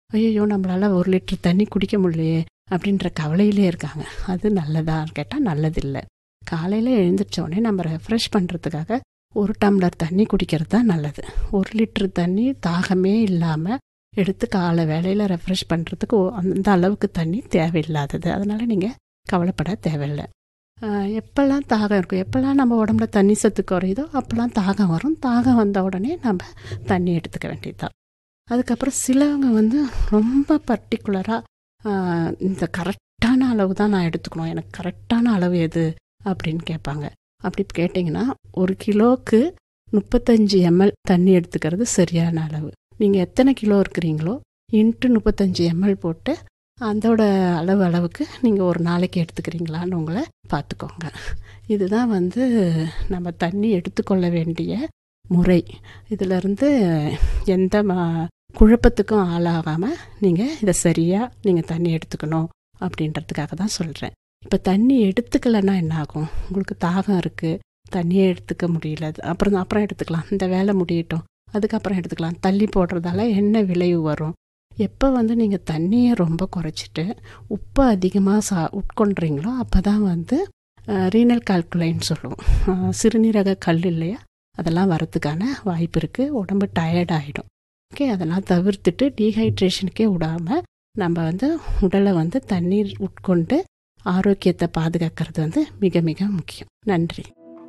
ஐயோ நம்மளால் 1 லிட்டர் தண்ணி குடிக்க முடியலையே அப்படின்ற கவலையிலே இருக்காங்க. அது நல்லதான்னு கேட்டால் நல்லதில்லை. காலையில் எழுந்திரிச்சோடனே நம்ம ரெஃப்ரெஷ் பண்ணுறதுக்காக 1 டம்ளர் தண்ணி குடிக்கிறது தான் நல்லது. 1 லிட்டர் தண்ணி தாகமே இல்லாமல் எடுத்து காலை வேளையில் ரெஃப்ரெஷ் பண்ணுறதுக்கு அந்த அளவுக்கு தண்ணி தேவையில்லாதது. அதனால் நீங்கள் கவலைப்பட தேவையில்லை. எப்போல்லாம் தாகம் இருக்கும், எப்போல்லாம் நம்ம உடம்புல தண்ணி சத்து குறையுதோ அப்போல்லாம் தாகம் வரும். தாகம் வந்த உடனே நம்ம தண்ணி எடுத்துக்க வேண்டியதுதான். அதுக்கப்புறம் சிலவங்க ரொம்ப பர்டிகுலராக இந்த கரெக்டான அளவு தான் நான் எடுத்துக்கணும், எனக்கு கரெக்டான அளவு எது அப்படின்னு கேட்பாங்க. அப்படி கேட்டிங்கன்னா 1 கிலோவுக்கு 35 ml தண்ணி எடுத்துக்கிறது சரியான அளவு. நீங்கள் எத்தனை கிலோ இருக்கிறீங்களோ இன்ட்டு 35 ml போட்டு அதோட அளவுக்கு நீங்கள் ஒரு நாளைக்கு எடுத்துக்கிறீங்களான்னு உங்களை பார்த்துக்கோங்க. இதுதான் நம்ம தண்ணி எடுத்துக்கொள்ள வேண்டிய முறை. இதிலிருந்து எந்த குழப்பத்துக்கும் ஆளாகாமல் நீங்கள் இதை சரியாக நீங்கள் தண்ணி எடுத்துக்கணும் அப்படின்றதுக்காக தான் சொல்கிறேன். இப்போ தண்ணி எடுத்துக்கலைன்னா என்ன ஆகும்? உங்களுக்கு தாகம் இருக்குது, தண்ணியே எடுத்துக்க முடியல, அப்புறம் எடுத்துக்கலாம், இந்த வேலை முடியட்டும் அதுக்கப்புறம் எடுத்துக்கலாம், தள்ளி போடுறதால என்ன விளைவு வரும்? எப்போ நீங்கள் தண்ணியை ரொம்ப குறைச்சிட்டு உப்பை அதிகமாக உட்கொண்டுறீங்களோ அப்போ தான் ரீனல் கால்குலைன்னு சொல்லுவோம், சிறுநீரக கல் இல்லையா, அதெல்லாம் வரத்துக்கான வாய்ப்பு இருக்குது. உடம்பு டயர்ட் ஆகிடும். ஓகே, அதெல்லாம் தவிர்த்துட்டு டீஹைட்ரேஷனுக்கே விடாமல் நம்ம உடலை தண்ணீர் உட்கொண்டு ஆரோக்கியத்தை பாதுகாக்கிறது மிக மிக முக்கியம். நன்றி.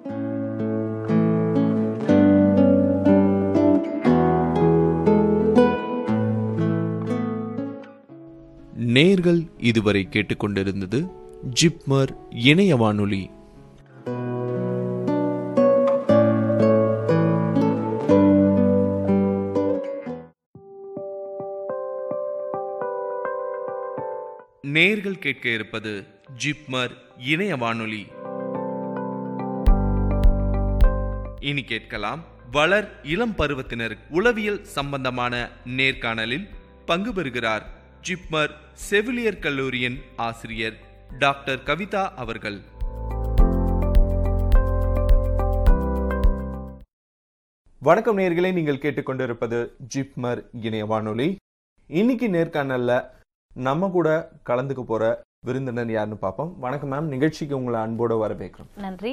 நேர்கள் இதுவரை கேட்டுக்கொண்டிருந்தது ஜிப்மர் இணைய வானொலி. நேர்கள் கேட்க இருப்பது ஜிப்மர் இணைய வானொலி. இனி கேட்கலாம் வளர் இளம் பருவத்தினர் உளவியல் சம்பந்தமான நேர்காணலில் பங்கு பெறுகிறார் ஜிப்மர் செவிலியர் கல்லூரியின் ஆசிரியர் டாக்டர் கவிதா அவர்கள். வணக்கம் நேயர்களே, நீங்கள் கேட்டுக்கொண்டிருப்பது ஜிப்மர் இணைய வானொலி. இன்னைக்கு நேர்காணல்ல நம்ம கூட கலந்துக்க போற விருந்தினர் யாருன்னு பார்ப்போம். வணக்கம் மேம், நிகழ்ச்சிக்கு உங்களை அன்போட வரவேற்கிறோம். நன்றி.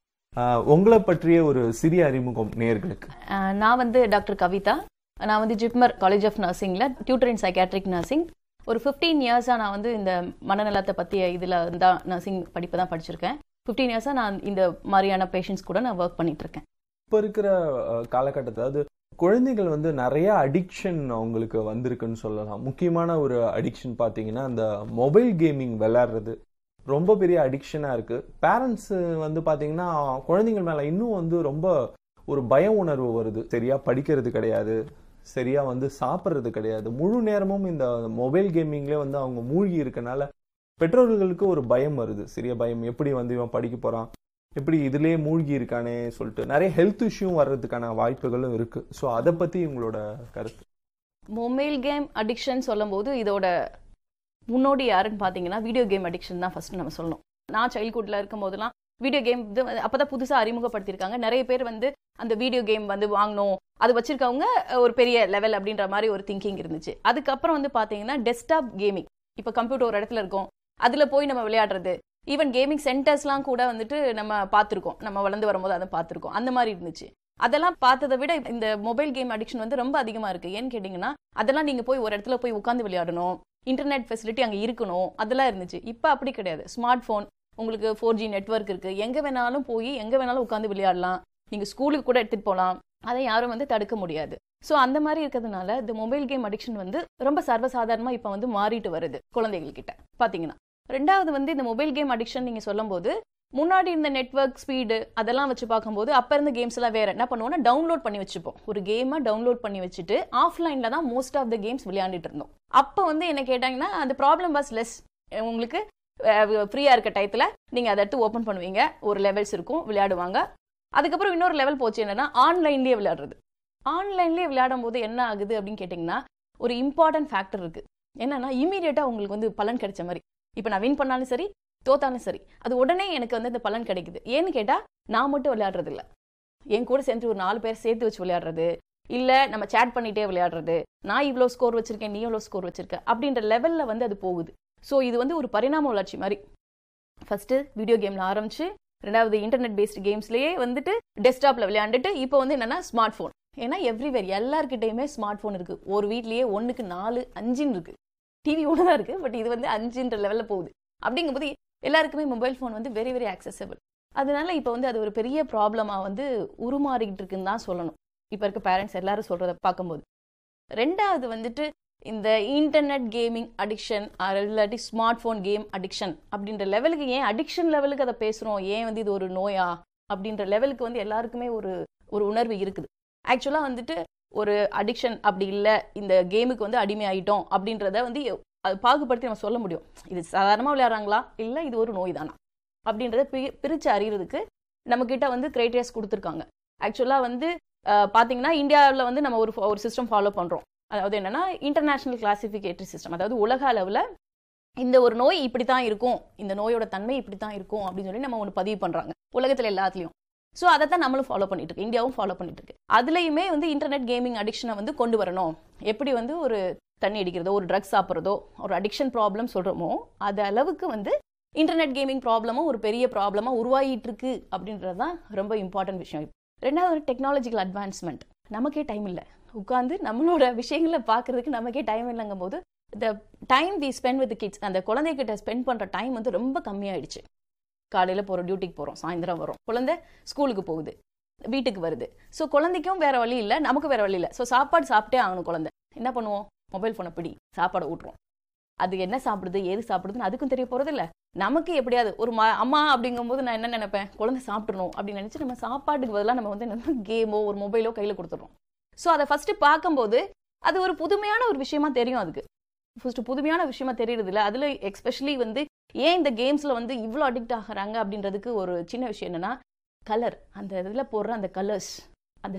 உங்களை பற்றிய ஒரு சிறிய அறிமுகம் நேயர்களுக்கு. நான் டாக்டர் கவிதா. நான் JIPMER college of நர்சிங்ல tutor in psychiatric nursing. ஒரு 15 இயர்ஸா நான் இந்த மனநலத்தை பத்திய இதுல தான் நர்சிங் படிப்பு தான் படிச்சிருக்கேன். 15 இயர்ஸா நான் இந்த மாதிரியான பேஷண்ட்ஸ் கூட நான் ஒர்க் பண்ணிட்டு இருக்கேன். இப்ப இருக்கிற காலகட்டத்தில் அதாவது குழந்தைகள் நிறைய அடிக்ஷன் அவங்களுக்கு வந்திருக்குன்னு சொல்லலாம். முக்கியமான ஒரு அடிக்ஷன் பார்த்தீங்கன்னா அந்த மொபைல் கேமிங் விளையாடுறது ரொம்ப பெரிய அடிக்ஷனா இருக்கு. பேரண்ட்ஸ் பார்த்தீங்கன்னா குழந்தைகள் மேல இன்னும் ரொம்ப ஒரு பய உணர்வு வருது. சரியா படிக்கிறது கிடையாது, சரியா சாப்பிட்றது கிடையாது, முழு நேரமும் இந்த மொபைல் கேமிங்ல அவங்க மூழ்கி இருக்கனால பெற்றோர்களுக்கு ஒரு பயம் வருது. சரியா பயம், எப்படி இவன் படிக்க போறான், எப்படி இதுலயே மூழ்கி இருக்கானே சொல்லிட்டு நிறைய ஹெல்த் இஷ்யூ வர்றதுக்கான வாய்ப்புகளும் இருக்கு. ஸோ அதை பத்தி உங்களோட கருத்து. மொபைல் கேம் அடிக்ஷன் சொல்லும் போது இதோட முன்னோடி யாருன்னு பாத்தீங்கன்னா வீடியோ கேம் அடிக்ஷன் தான் ஃபர்ஸ்ட் நம்ம சொல்லணும். நான் சைல்ட்ஹுட்ல இருக்கும் போதெல்லாம் வீடியோ கேம் அப்பதான் புதுசா அறிமுகப்படுத்திருக்காங்க. நிறைய பேர் அந்த வீடியோ கேம் வாங்கணும், அது வச்சிருக்கவங்க ஒரு பெரிய லெவல் அப்படின்ற மாதிரி ஒரு திங்கிங் இருந்துச்சு. அதுக்கப்புறம் பாத்தீங்கன்னா டெஸ்க்டாப் கேமிங், இப்ப கம்ப்யூட்டர் ஒரு இடத்துல இருக்கும், அதுல போய் நம்ம விளையாடுறது, ஈவன் கேமிங் சென்டர்ஸ்லாம் கூட நம்ம பார்த்துருக்கோம், நம்ம வளர்ந்து வரும்போது அதை பார்த்துருக்கோம். அந்த மாதிரி இருந்துச்சு. அதெல்லாம் பார்த்ததை விட இந்த மொபைல் கேம் அடிக்ஷன் ரொம்ப அதிகமா இருக்கு. ஏன்னு கேட்டீங்கன்னா அதெல்லாம் நீங்க போய் ஒரு இடத்துல போய் உட்காந்து விளையாடணும், இன்டர்நெட் ஃபெசிலிட்டி அங்கே இருக்கணும், அதெல்லாம் இருந்துச்சு. இப்போ அப்படி கிடையாது. ஸ்மார்ட் ஃபோன், உங்களுக்கு 4G நெட்வொர்க் இருக்கு, எங்க வேணாலும் போய் எங்க வேணாலும் உட்காந்து விளையாடலாம், நீங்க ஸ்கூலுக்கு கூட எடுத்துட்டு போகலாம், அதை யாரும் தடுக்க முடியாது. ஸோ அந்த மாதிரி இருக்கிறதுனால இந்த மொபைல் கேம் அடிக்ஷன் ரொம்ப சர்வசாதாரணமா இப்போ மாறிட்டு வருது குழந்தைகள் கிட்ட பாத்தீங்கன்னா. ரெண்டாவது இந்த மொபைல் கேம் அடிக்ஷன் நீங்க சொல்லும் போது முன்னாடி இந்த நெட்வொர்க் ஸ்பீடு அதெல்லாம் வச்சு பார்க்கும்போது அப்ப இருந்த கேம்ஸ் எல்லாம் வேற. என்ன பண்ணுவோம்னா டவுன்லோட் பண்ணி வச்சுப்போம், ஒரு கேமை டவுன்லோட் பண்ணி வச்சுட்டு ஆஃப்லைன்ல தான் மோஸ்ட் ஆஃப் த கேம்ஸ் விளையாண்டுட்டு இருந்தோம். அப்ப என்ன கேட்டாங்கன்னா அந்த ப்ராப்ளம் வாஸ் லெஸ். உங்களுக்கு ஃப்ரீயா இருக்க டயத்துல நீங்க அதை எடுத்து ஓபன் பண்ணுவீங்க, ஒரு லெவல்ஸ் இருக்கும், விளையாடுவாங்க. அதுக்கப்புறம் இன்னொரு லெவல் போச்சு, என்னன்னா ஆன்லைன்லயே விளையாடுறது. ஆன்லைன்லயே விளையாடும் போது என்ன ஆகுது அப்படின்னு கேட்டீங்கன்னா ஒரு இம்பார்ட்டன்ட் ஃபேக்டர் இருக்கு. என்னன்னா இமீடியட்டா உங்களுக்கு பலன் கிடைச்ச மாதிரி. இப்ப நான் வின் பண்ணாலும் சரி தோத்தாலும் சரி அது உடனே எனக்கு இந்த பலன் கிடைக்குது. ஏன்னு கேட்டா நான் மட்டும் விளையாடுறது இல்ல, என் கூட சேர்ந்து ஒரு 4 பேர் சேர்த்து வச்சு விளையாடுறது, இல்ல நம்ம சேட் பண்ணிட்டே விளையாடுறது, நான் இவ்வளோ ஸ்கோர் வச்சிருக்கேன், நீ எவ்வளோ ஸ்கோர் வச்சிருக்க அப்படின்ற லெவல்ல வந்து அது போகுது. ஸோ இது வந்து ஒரு பரிணாம வளர்ச்சி மாதிரி. ஃபர்ஸ்ட் வீடியோ கேம்ல ஆரம்பிச்சு, ரெண்டாவது இன்டர்நெட் பேஸ்ட் கேம்ஸ்லயே வந்துட்டு டெஸ்க்டாப்ல விளையாண்டுட்டு, இப்போ வந்து என்னன்னா ஸ்மார்ட் போன். ஏன்னா எவ்ரிவேர் எல்லார்கிட்டயுமே ஸ்மார்ட் போன் இருக்கு. ஒரு வீட்லயே 1க்கு 4 5 இருக்கு. டிவி ஒன்று தான் இருக்கு, பட் இது வந்து 5ன்ற லெவல்ல போகுது. அப்படிங்கும்போது எல்லாருக்குமே மொபைல் ஃபோன் வந்து வெரி வெரி ஆக்சசபிள். அதனால இப்போ வந்து அது ஒரு பெரிய ப்ராப்ளமா வந்து உருமாறிக்கிட்டு இருக்குன்னு தான் சொல்லணும், இப்போ இருக்க பேரண்ட்ஸ் எல்லாரும் சொல்றத பார்க்கும்போது. ரெண்டாவது வந்துட்டு இந்த இன்டர்நெட் கேமிங் அடிக்ஷன் இல்லாட்டி ஸ்மார்ட் ஃபோன் கேம் அடிக்ஷன் அப்படின்ற லெவலுக்கு, ஏன் அடிக்ஷன் லெவலுக்கு அதை பேசுகிறோம், ஏன் வந்து இது ஒரு நோயா அப்படின்ற லெவலுக்கு வந்து எல்லாருக்குமே ஒரு உணர்வு இருக்குது. ஆக்சுவலாக வந்துட்டு ஒரு அடிக்ஷன் அப்படி இல்லை, இந்த கேமுக்கு வந்து அடிமை ஆகிட்டோம் அப்படின்றத வந்து அது பாகுபடுத்தி நம்ம சொல்ல முடியும். இது சாதாரணமாக விளையாடுறாங்களா, இல்லை இது ஒரு நோய் தானா அப்படின்றத பிரித்து அறிகிறதுக்கு நம்மக்கிட்ட வந்து கிரைட்டீரியாஸ் கொடுத்துருக்காங்க. ஆக்சுவலாக வந்து பார்த்தீங்கன்னா இந்தியாவில் வந்து நம்ம ஒரு சிஸ்டம் ஃபாலோ பண்ணுறோம். அதாவது என்னன்னா இன்டர்நேஷனல் கிளாசிஃபிகேட்டரி சிஸ்டம். அதாவது உலக அளவில் இந்த ஒரு நோய் இப்படி தான் இருக்கும், இந்த நோயோட தன்மை இப்படி தான் இருக்கும் அப்படின்னு சொல்லி நம்ம ஒன்று பதிவு பண்ணுறாங்க உலகத்தில் எல்லாத்துலேயும். ஸோ அதை தான் நம்மளும் ஃபாலோ பண்ணிட்டு இருக்கு, இந்தியாவும் ஃபாலோ பண்ணிட்டு இருக்கு. அதுலேயுமே வந்து இன்டர்நெட் கேமிங் அடிக்ஷனை வந்து கொண்டு வரணும். எப்படி வந்து ஒரு தண்ணி அடிக்கிறதோ, ஒரு ட்ரக்ஸ் சாப்பிட்றதோ, ஒரு அடிக்ஷன் ப்ராப்ளம் சொல்கிறோமோ, அது அளவுக்கு வந்து இன்டர்நெட் கேமிங் ப்ராப்ளமும் ஒரு பெரிய ப்ராப்ளமாக உருவாகிட்டு இருக்கு அப்படின்றது தான் ரொம்ப இம்பார்ட்டன்ட் விஷயம். ரெண்டாவது ஒரு டெக்னாலஜிக்கல் அட்வான்ஸ்மெண்ட். நமக்கே டைம் இல்லை, உட்காந்து நம்மளோட விஷயங்களை பார்க்கறதுக்கு நமக்கே டைம் இல்லைங்கும் போது இந்த time we spend with kids, அந்த குழந்தைகிட்ட ஸ்பெண்ட் பண்ணுற டைம் வந்து ரொம்ப கம்மியாயிடுச்சு. காலையில் போகிறோம், டியூட்டிக்கு போகிறோம், சாயந்தரம் வரும், குழந்தை ஸ்கூலுக்கு போகுது, வீட்டுக்கு வருது. ஸோ குழந்தைக்கும் வேற வழி இல்லை, நமக்கும் வேற வழி இல்லை. ஸோ சாப்பாடு சாப்பிட்டே ஆகணும். குழந்தை என்ன பண்ணுவோம், மொபைல் ஃபோனை பிடி, சாப்பாடை ஊட்டுறோம். அது என்ன சாப்பிடுது, ஏது சாப்பிடுதுன்னு அதுக்கும் தெரிய போகிறது இல்லை. நமக்கு எப்படியாவது ஒரு அம்மா அப்படிங்கும்போது நான் என்ன நினைப்பேன், குழந்தை சாப்பிடணும் அப்படின்னு நினச்சி நம்ம சாப்பாட்டுக்கு பதிலாக நம்ம வந்து என்ன கேமோ ஒரு மொபைலோ கையில் கொடுத்துட்றோம். ஸோ அதை ஃபஸ்ட்டு பார்க்கும்போது அது ஒரு புதுமையான ஒரு விஷயமா தெரியும். அதுக்கு ஃபர்ஸ்ட் புதுமையான விஷயமா தெரியறது இல்லை. அதில் எஸ்பெஷலி வந்து ஏன் இந்த கேம்ஸில் வந்து இவ்வளோ அடிக்ட் ஆகிறாங்க அப்படின்றதுக்கு ஒரு சின்ன விஷயம் என்னென்னா, கலர், அந்த இதில் போடுற அந்த கலர்ஸ், அந்த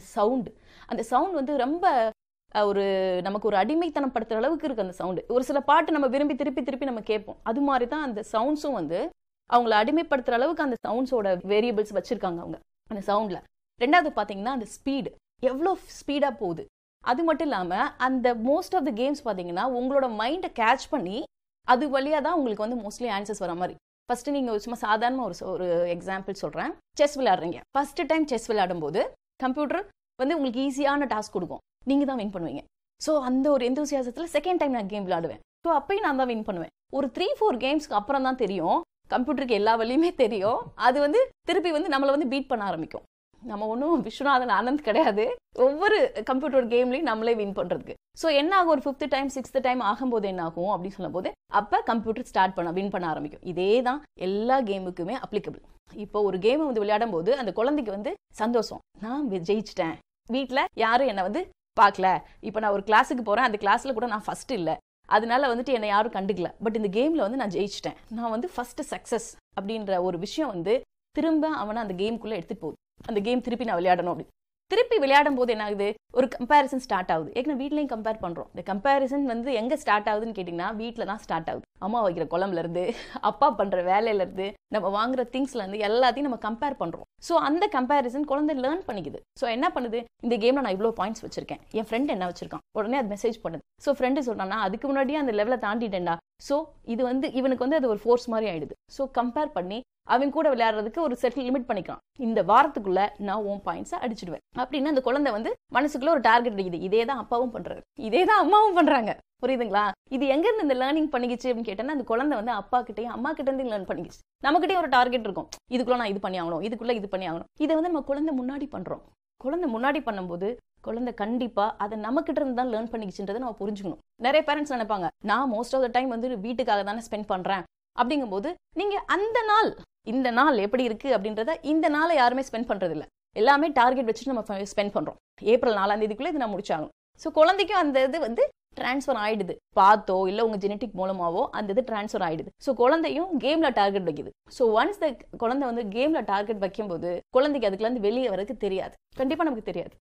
சவுண்ட் வந்து ரொம்ப ஒரு நமக்கு ஒரு அடிமைத்தனம் படுத்துற அளவுக்கு இருக்குது அந்த சவுண்டு. ஒரு சில பாட்டு நம்ம விரும்பி திருப்பி நம்ம கேட்போம். அது மாதிரி தான் அந்த சவுண்ட்ஸும் வந்து அவங்கள அடிமைப்படுத்துகிற அளவுக்கு அந்த சவுண்ட்ஸோட வேரியபிள்ஸ் வச்சுருக்காங்க அவங்க அந்த சவுண்டில். ரெண்டாவது பார்த்தீங்கன்னா அந்த ஸ்பீடு, எவ்வளோ ஸ்பீடாக போகுது. அது மட்டும் இல்லாமல் அந்த மோஸ்ட் ஆஃப் த கேம்ஸ் பார்த்தீங்கன்னா உங்களோட மைண்டை கேட்ச் பண்ணி அது வழியாக தான் உங்களுக்கு வந்து மோஸ்ட்லி ஆன்சர்ஸ் வர மாதிரி. ஃபஸ்ட்டு நீங்கள் சும்மா சாதாரணமாக ஒரு எக்ஸாம்பிள் சொல்கிறேன். செஸ் விளையாடுறீங்க. ஃபஸ்ட்டு டைம் செஸ் விளையாடும் போது கம்ப்யூட்டர் வந்து உங்களுக்கு ஈஸியான டாஸ்க் கொடுக்கும், நீங்கள் தான் வின் பண்ணுவீங்க. ஸோ அந்த ஒரு எந்தூசியாசத்தில் செகண்ட் டைம் நான் கேம் விளையாடுவேன். ஸோ அப்பயும் நான் தான் வின் பண்ணுவேன். ஒரு 3-4 கேம்ஸ்க்கு அப்புறம் தான் தெரியும், கம்ப்யூட்டருக்கு எல்லா வழியுமே தெரியும், அது வந்து திருப்பி வந்து நம்மளை வந்து பீட் பண்ண ஆரம்பிக்கும். நம்ம ஒன்றும் விஸ்வநாதன் ஆனந்த் கிடையாது, ஒவ்வொரு கம்ப்யூட்டர் கேம்லையும் நம்மளே வின் பண்ணுறதுக்கு. ஸோ என்ன ஆகும், ஒரு 5th டைம் 6th டைம் ஆகும்போது என்ன ஆகும் அப்படின்னு சொல்லும் போது அப்போ கம்ப்யூட்டர் வின் பண்ண ஆரம்பிக்கும். இதே தான் எல்லா கேமுக்குமே அப்ளிகபிள். இப்போ ஒரு கேமை வந்து விளையாடும் போது அந்த குழந்தைக்கு வந்து சந்தோஷம், நான் ஜெயிச்சிட்டேன், வீட்டில் யாரும் என்னை வந்து பார்க்கல, இப்போ நான் ஒரு கிளாஸுக்கு போகிறேன், அந்த கிளாஸில் கூட நான் ஃபஸ்ட்டு இல்லை, அதனால வந்துட்டு என்னை யாரும் கண்டுக்கல, பட் இந்த கேமில் வந்து நான் ஜெயிச்சிட்டேன், நான் வந்து ஃபஸ்ட்டு சக்ஸஸ் அப்படின்ற ஒரு விஷயம் வந்து திரும்ப அவனை அந்த கேமுக்குள்ளே எடுத்துகிட்டு போகுது. அந்த கேம் திருப்பி நான் விளையாடணும் அப்படி திருப்பி விளையாடும் போது என்ன ஆகுது, ஒரு கம்பேரிசன் ஸ்டார்ட் ஆகுது. ஏன்னா வீட்லையும் கம்பேர் பண்ணுறோம். இந்த கம்பேரிசன் வந்து எங்கே ஸ்டார்ட் ஆகுதுன்னு கேட்டிங்கன்னா வீட்டில் தான் ஸ்டார்ட் ஆகுது. அம்மா வைக்கிற குழம்புலேருந்து, அப்பா பண்ணுற வேலையிலேருந்து, நம்ம வாங்குற திங்ஸ்லேருந்து எல்லாத்தையும் நம்ம கம்பேர் பண்ணுறோம். ஸோ அந்த கம்பேரிசன் குழந்தை லேர்ன் பண்ணிக்குது. ஸோ என்ன பண்ணுது, இந்த கேமில் நான் இவ்வளோ பாயிண்ட்ஸ் வச்சிருக்கேன், என் ஃப்ரெண்ட் என்ன வச்சிருக்கான், உடனே அது மெசேஜ் பண்ணுது. ஸோ ஃப்ரெண்டு சொல்கிறான்னா அதுக்கு முன்னாடியே அந்த லெவலை தாண்டிட்டேன்டா. ஸோ இது வந்து இவனுக்கு வந்து அது ஒரு ஃபோர்ஸ் மாதிரி ஆயிடுது. ஸோ கம்பேர் பண்ணி அவன் கூட விளையாடுறதுக்கு ஒரு செட்டில் லிமிட் பண்ணிக்கலாம். இந்த வாரத்துக்குள்ள நான் உன் பாயிண்ட்ஸை அடிச்சிடுவேன் அப்படின்னு அந்த குழந்தை வந்து மனசுக்குள்ள ஒரு டார்கெட் அடிக்குது. இதே தான் அப்பாவும் பண்றாரு, இதே தான் அம்மாவும் பண்றாங்க. புரியுதுங்களா? இது எங்க இருந்து இந்த லேர்னிங் பண்ணிக்கிச்சு அப்படின்னு கேட்டேன்னா அந்த குழந்தை வந்து அப்பா கிட்டையும் அம்மா கிட்ட இருந்து லேர்ன் பண்ணிக்கிச்சு. நம்மகிட்டே ஒரு டார்கெட் இருக்கும், இதுக்குள்ள நான் இது பண்ணி ஆகணும், இதுக்குள்ள இது பண்ணி ஆகணும். இதை வந்து நம்ம குழந்தை முன்னாடி பண்றோம். குழந்தை முன்னாடி பண்ணும்போது குழந்தை கண்டிப்பா அதை நம்ம கிட்ட இருந்து தான் லேர்ன் பண்ணிக்கிச்சுன்றதை நம்ம புரிஞ்சுக்கணும். நிறைய பேரண்ட்ஸ் நினைப்பாங்க, நான் மோஸ்ட் ஆஃப் த டைம் வந்து வீட்டுக்காக தானே ஸ்பெண்ட் பண்றேன் அப்படிங்கும்போது நீங்க அந்த நாள் இந்த நாள் எப்படி இருக்கு அப்படின்றத இந்த நாளை யாருமே ஸ்பெண்ட் பண்றது இல்லை. எல்லாமே டார்கெட் வச்சுட்டு நம்ம ஸ்பெண்ட் பண்றோம். ஏப்ரல் 4ஆம் தேதிக்குள்ள இது நான் முடிச்சாகணும். ஸோ குழந்தைக்கும் அந்த இது வந்து டிரான்ஸ்ஃபர் ஆயிடுது, பார்த்தோ இல்லை உங்க ஜெனட்டிக் மூலமாவோ அந்த இது டிரான்ஸ்ஃபர் ஆயிடுது. ஸோ குழந்தையும் கேம்ல டார்கெட் வைக்குது. ஸோ ஒன்ஸ் த குழந்தை வந்து கேம்ல டார்கெட் வைக்கும்போது குழந்தைக்கு அதுக்குள்ள இருந்து வெளியே வரதுக்கு தெரியாது, கண்டிப்பா நமக்கு தெரியாது.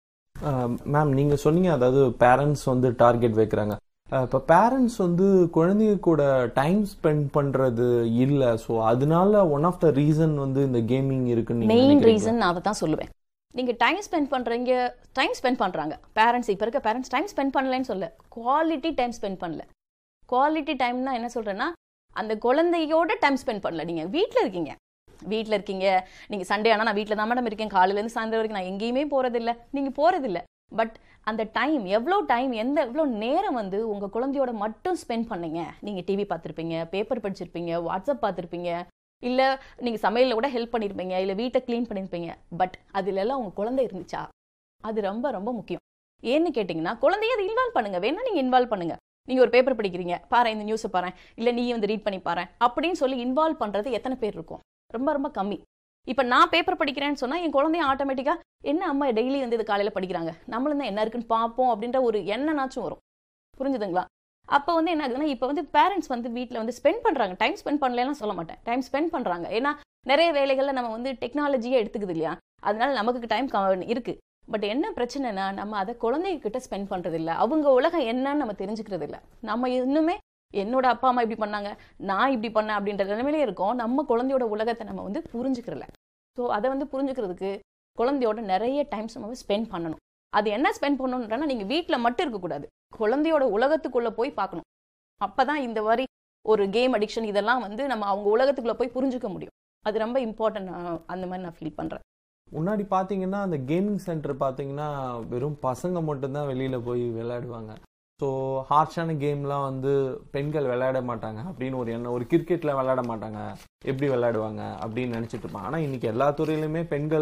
மேம் நீங்க சொன்னீங்க, அதாவது பேரண்ட்ஸ் வந்து டார்கெட் வைக்கிறாங்க. இப்போ பேரண்ட்ஸ் வந்து குழந்தைங்க கூட டைம் ஸ்பெண்ட் பண்றது இல்லை, ஸோ அதனால ஒன் ஆஃப் த ரீசன் வந்து இந்த கேமிங் இருக்குன்னு மெயின் ரீசன் நான் அதை தான் சொல்லுவேன். நீங்க டைம் ஸ்பெண்ட் பண்றாங்க பேரண்ட்ஸ். இப்ப இருக்க பேரண்ட்ஸ் டைம் ஸ்பெண்ட் பண்ணலன்னு சொல்ல, குவாலிட்டி டைம் ஸ்பெண்ட் பண்ணல. குவாலிட்டி டைம்னா என்ன சொல்றேன்னா, அந்த குழந்தையோட டைம் ஸ்பெண்ட் பண்ணல. நீங்க வீட்டில் இருக்கீங்க, நீங்க சண்டே ஆனா நான் வீட்டில் தான் மேடம் இருக்கேன், காலையில இருந்து சாயந்தரம் வரைக்கும் நான் எங்கேயுமே போறதில்லை, நீங்க போறதில்லை. பட் அந்த டைம் எவ்வளோ நேரம் வந்து உங்க குழந்தையோட மட்டும் ஸ்பெண்ட் பண்ணீங்க. நீங்க டிவி பார்த்துருப்பீங்க, பேப்பர் படிச்சிருப்பீங்க, வாட்ஸ்அப் பார்த்துருப்பீங்க, இல்ல நீங்க சமையல்ல கூட ஹெல்ப் பண்ணிருப்பீங்க, இல்ல வீட்டை கிளீன் பண்ணிருப்பீங்க. பட் அதுல எல்லாம் உங்க குழந்தை இருந்துச்சா? அது ரொம்ப ரொம்ப முக்கியம். ஏன்னு கேட்டீங்கன்னா, குழந்தைய அதை இன்வால்வ் பண்ணுங்க. வேணா நீங்க இன்வால்வ் பண்ணுங்க. நீங்க ஒரு பேப்பர் படிக்கிறீங்க, பாரு இந்த நியூஸை பாரு, இல்ல நீ வந்து ரீட் பண்ணி பாரு அப்படின்னு சொல்லி இன்வால்வ் பண்றது எத்தனை பேர் இருக்கும்? ரொம்ப ரொம்ப கம்மி. இப்ப நான் பேப்பர் படிக்கிறேன்னு சொன்னா என் குழந்தைய ஆட்டோமேட்டிக்கா என்ன அம்மா டெய்லி வந்து இது காலையில படிக்கிறாங்க, நம்மளும் தான் என்ன இருக்குன்னு பார்ப்போம் அப்படின்ற ஒரு எண்ணனாச்சும் வரும். புரிஞ்சுதுங்களா? அப்போ வந்து என்ன ஆகுதுன்னா, இப்போ வந்து பேரண்ட்ஸ் வந்து வீட்டில் வந்து ஸ்பெண்ட் பண்ணுறாங்க. டைம் ஸ்பெண்ட் பண்ணலாம் சொல்ல மாட்டேன், டைம் ஸ்பெண்ட் பண்ணுறாங்க. ஏன்னா நிறைய வேலைகளில் நம்ம வந்து டெக்னாலஜியே எடுத்துக்குது இல்லையா, அதனால நமக்கு டைம் இருக்கு. பட் என்ன பிரச்சனைனா, நம்ம அதை குழந்தைகிட்ட ஸ்பெண்ட் பண்ணுறது இல்லை. அவங்க உலகம் என்னன்னு நம்ம தெரிஞ்சுக்கிறது இல்லை. நம்ம இன்னுமே என்னோட அப்பா அம்மா இப்படி பண்ணாங்க, நான் இப்படி பண்ணேன் அப்படின்ற நிலைமையிலே இருக்கோம். நம்ம குழந்தையோட உலகத்தை நம்ம வந்து புரிஞ்சுக்கிறல. ஸோ அதை வந்து புரிஞ்சுக்கிறதுக்கு குழந்தையோட நிறைய டைம்ஸ் நம்ம ஸ்பெண்ட் பண்ணணும். அது என்ன ஸ்பெண்ட் பண்ணணும்ன்றனா, நீங்கள் வீட்டில் மட்டும் இருக்கக்கூடாது, குழந்தையோட உலகத்துக்குள்ளே போய் பார்க்கணும். அப்போ தான் இந்த மாதிரி ஒரு கேம் அடிக்ஷன் இதெல்லாம் வந்து நம்ம அவங்க உலகத்துக்குள்ளே போய் புரிஞ்சுக்க முடியும். அது ரொம்ப இம்பார்ட்டன்ட். அந்த மாதிரி நான் ஃபீல் பண்ணுறேன். முன்னாடி பார்த்தீங்கன்னா அந்த கேமிங் சென்டர் பார்த்தீங்கன்னா வெறும் பசங்க மட்டும்தான் வெளியில் போய் விளையாடுவாங்க. ஸோ ஹார்ஷான கேம்லாம் வந்து பெண்கள் விளையாட மாட்டாங்க அப்படின்னு ஒரு எண்ணம். ஒரு கிரிக்கெட்டில் விளையாட மாட்டாங்க, எப்படி விளையாடுவாங்க அப்படின்னு நினச்சிட்டு இருப்பாங்க. ஆனால் இன்றைக்கி எல்லா துறையிலுமே பெண்கள்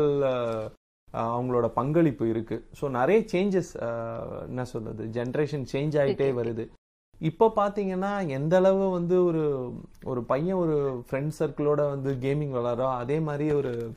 அவங்களோட பங்களிப்பு இருக்குது. ஸோ நிறைய சேஞ்சஸ், என்ன சொல்கிறது, ஜென்ரேஷன் சேஞ்ச் ஆகிட்டே வருது. இப்போ பார்த்தீங்கன்னா எந்த அளவு வந்து ஒரு பையன் ஒரு ஃப்ரெண்ட் சர்க்கிளோட வந்து கேமிங் விளாட்றோம், அதே மாதிரி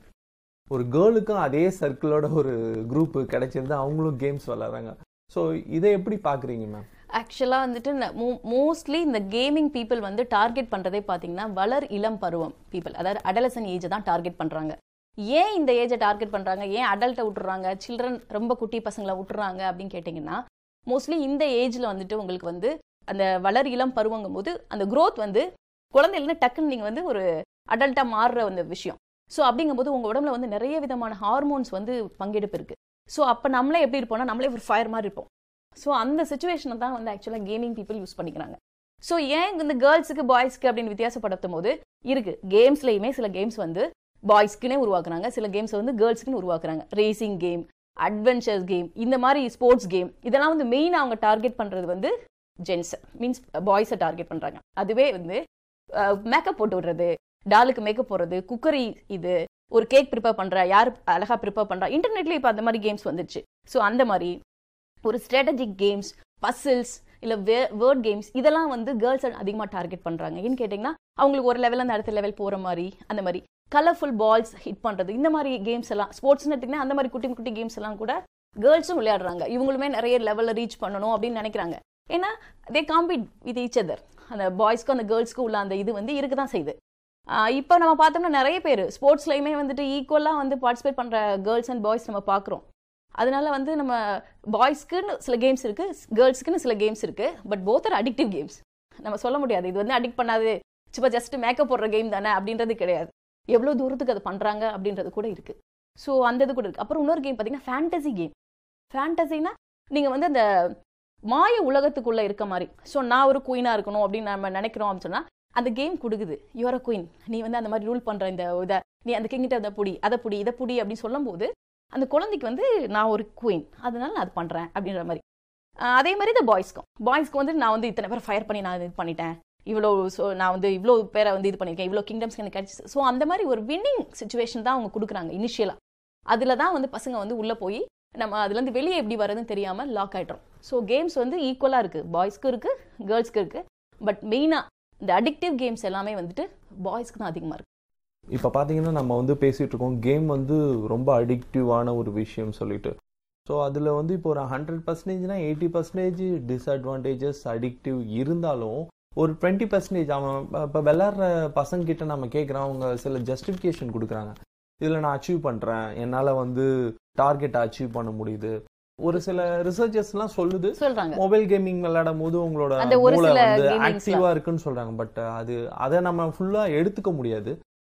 ஒரு கேர்ளுக்கும் அதே சர்க்கிளோட ஒரு குரூப் கிடைச்சிருந்து அவங்களும் கேம்ஸ் விளாட்றாங்க. ஸோ இதை எப்படி பார்க்குறீங்க மேம்? ஆக்சுவலாக வந்துட்டு மோஸ்ட்லி இந்த கேமிங் பீப்புள் வந்து டார்கெட் பண்ணுறதே பார்த்தீங்கன்னா வளர் இளம் பருவம் பீப்புள், அதாவது அடலசன் ஏஜை தான் டார்கெட் பண்ணுறாங்க. ஏன் இந்த ஏஜை டார்கெட் பண்ணுறாங்க, ஏன் அடல்ட்டை விட்டுறாங்க, சில்ட்ரன் ரொம்ப குட்டி பசங்களை விட்டுறாங்க அப்படின்னு கேட்டிங்கன்னா, மோஸ்ட்லி இந்த ஏஜில் வந்துட்டு உங்களுக்கு வந்து அந்த வளர் இளம் பருவங்கும் போது அந்த க்ரோத் வந்து குழந்தையில டக்குன்னு நீங்கள் வந்து ஒரு அடல்ட்டாக மாறுற அந்த விஷயம். ஸோ அப்படிங்கும்போது உங்கள் உடம்புல வந்து நிறைய விதமான ஹார்மோன்ஸ் வந்து பங்கெடுப்பு இருக்குது. ஸோ அப்போ நம்மளே எப்படி இருப்போம்னா, நம்மளே ஒரு ஃபயர் மாதிரி இருப்போம். ஸோ அந்த சுச்சுவேஷனை தான் வந்து ஆக்சுவலாக கேமிங் பீப்புள் யூஸ் பண்ணிக்கிறாங்க. ஸோ ஏன் இந்த கேர்ள்ஸுக்கு பாய்ஸ்க்கு அப்படின்னு வித்தியாசப்படுத்தும் போது இருக்குது, கேம்ஸ்லையுமே சில கேம்ஸ் வந்து பாய்ஸ்க்குனே உருவாக்குறாங்க, சில கேம்ஸ் வந்து கேர்ள்ஸுக்குன்னு உருவாக்குறாங்க. ரேசிங் கேம், அட்வென்ச்சர்ஸ் கேம், இந்த மாதிரி ஸ்போர்ட்ஸ் கேம், இதெல்லாம் வந்து மெயினாக அவங்க டார்கெட் பண்ணுறது வந்து ஜென்ஸ் மீன்ஸ் பாய்ஸை டார்கெட் பண்ணுறாங்க. அதுவே வந்து மேக்கப் போட்டு விடுறது, டாலுக்கு மேக்கப் போடுறது, குக்கரி, இது ஒரு கேக் ப்ரிப்பேர் பண்ணுற, யார் அழகாக ப்ரிப்பேர் பண்ணுறா, இன்டர்நெட்லேயே இப்போ அந்த மாதிரி கேம்ஸ் வந்துடுச்சு. ஸோ அந்த மாதிரி ஒரு ஸ்ட்ராட்டஜிக் கேம்ஸ், பசில்ஸ், இல்லை வேர்ட் கேம்ஸ், இதெல்லாம் வந்து கேர்ள்ஸ் அதிகமாக டார்கெட் பண்ணுறாங்க. ஏன்னு கேட்டிங்கன்னா, அவங்களுக்கு ஒரு லெவலில் அந்த அடுத்த லெவல் போகிற மாதிரி, அந்த மாதிரி கலர்ஃபுல் பால்ஸ் ஹிட் பண்ணுறது, இந்த மாதிரி கேம்ஸ் எல்லாம் ஸ்போர்ட்ஸ்னு எடுத்திங்கன்னா அந்த மாதிரி குட்டி குட்டி கேம்ஸ் எல்லாம் கூட கேர்ள்ஸும் விளையாடுறாங்க. இவங்களுமே நிறைய லெவலில் ரீச் பண்ணணும் அப்படின்னு நினைக்கிறாங்க. ஏன்னா தே காம்பீட் வித் ஈச் அதர். அந்த பாய்ஸ்க்கும் அந்த கேர்ள்ஸ்க்கும் உள்ள அந்த இது வந்து இருக்க தான் செய்யுது. இப்போ நம்ம பார்த்தோம்னா நிறைய பேர் ஸ்போர்ட்ஸ்லையுமே வந்துட்டு ஈக்குவலாக வந்து பார்ட்டிசிபேட் பண்ணுற கேர்ள்ஸ் அண்ட் பாய்ஸ் நம்ம பார்க்குறோம். அதனால வந்து நம்ம பாய்ஸ்க்குன்னு சில கேம்ஸ் இருக்குது, கேர்ள்ஸ்க்குன்னு சில கேம்ஸ் இருக்குது. But both are addictive games. நம்ம சொல்ல முடியாது இது வந்து அடிக்ட் பண்ணாது, சும்மா ஜஸ்ட் மேக்கப் போடுற கேம் தானே அப்படின்றது கிடையாது. எவ்வளோ தூரத்துக்கு அது பண்ணுறாங்க அப்படின்றது கூட இருக்குது. ஸோ அந்த இது கூட இருக்குது. அப்புறம் இன்னொரு கேம் பார்த்தீங்கன்னா ஃபேண்டசி கேம். ஃபேண்டசினா நீங்கள் வந்து அந்த மாய உலகத்துக்குள்ளே இருக்க மாதிரி. ஸோ நான் ஒரு குயினாக இருக்கணும் அப்படின்னு நம்ம நினைக்கிறோம் அப்படின்னு சொன்னால் அந்த கேம் கொடுக்குது, யூஆர் அ குயின், நீ வந்து அந்த மாதிரி ரூல் பண்ணுற, இந்த இதை நீ அந்த கிங்கிட்ட அதை புடி, இதை புடி அப்படின்னு சொல்லும் போது அந்த குழந்தைக்கு வந்து நான் ஒரு குயின், அதனால நான் அது பண்ணுறேன் அப்படின்ற மாதிரி. அதே மாதிரி இந்த பாய்ஸ்க்கு வந்து நான் வந்து இத்தனை பேரை ஃபயர் பண்ணி நான் இது பண்ணிட்டேன், இவ்வளோ, ஸோ நான் வந்து இவ்வளோ பேரை வந்து இது பண்ணியிருக்கேன், இவ்வளோ கிங்டம்ஸ் எனக்கு கிடச்சி. ஸோ அந்த மாதிரி ஒரு வின்னிங் சுச்சுவேஷன் தான் அவங்க கொடுக்குறாங்க இனிஷியலாக. அதில் தான் வந்து பசங்க வந்து உள்ளே போய் நம்ம அதுலேருந்து வெளியே எப்படி வரதுன்னு தெரியாமல் லாக் ஆகிட்டோம். ஸோ கேம்ஸ் வந்து ஈக்குவலாக இருக்குது, பாய்ஸ்க்கு இருக்குது, கேர்ள்ஸ்க்கு இருக்குது. பட் மெயினாக இந்த அடிக்டிவ் கேம்ஸ் எல்லாமே வந்துட்டு பாய்ஸ்க்கு தான் அதிகமாக இருக்குது. இப்போ பார்த்தீங்கன்னா நம்ம வந்து பேசிகிட்டு இருக்கோம், கேம் வந்து ரொம்ப அடிக்டிவான ஒரு விஷயம் சொல்லிட்டு. ஸோ அதில் வந்து இப்போ ஒரு 100%னா 80% டிஸ்அட்வான்டேஜஸ் அடிக்டிவ் இருந்தாலும் ஒரு 20% அவன் இப்போ விளாட்ற பசங்கிட்ட நம்ம கேட்குறோம், அவங்க சில ஜஸ்டிஃபிகேஷன் கொடுக்குறாங்க. இதில் நான் அச்சீவ் பண்ணுறேன், என்னால் வந்து டார்கெட்டை அச்சீவ் பண்ண முடியுது. ஒரு சில ரிசர்ச்சர்ஸ்லாம் சொல்றாங்க மொபைல் கேமிங் விளையாடும் போது உங்களோட மூளை வந்து ஆக்டிவா இருக்குன்னு சொல்றாங்க. பட் அதை நம்ம ஃபுல்லா எடுத்துக்க முடியாது. ஸோ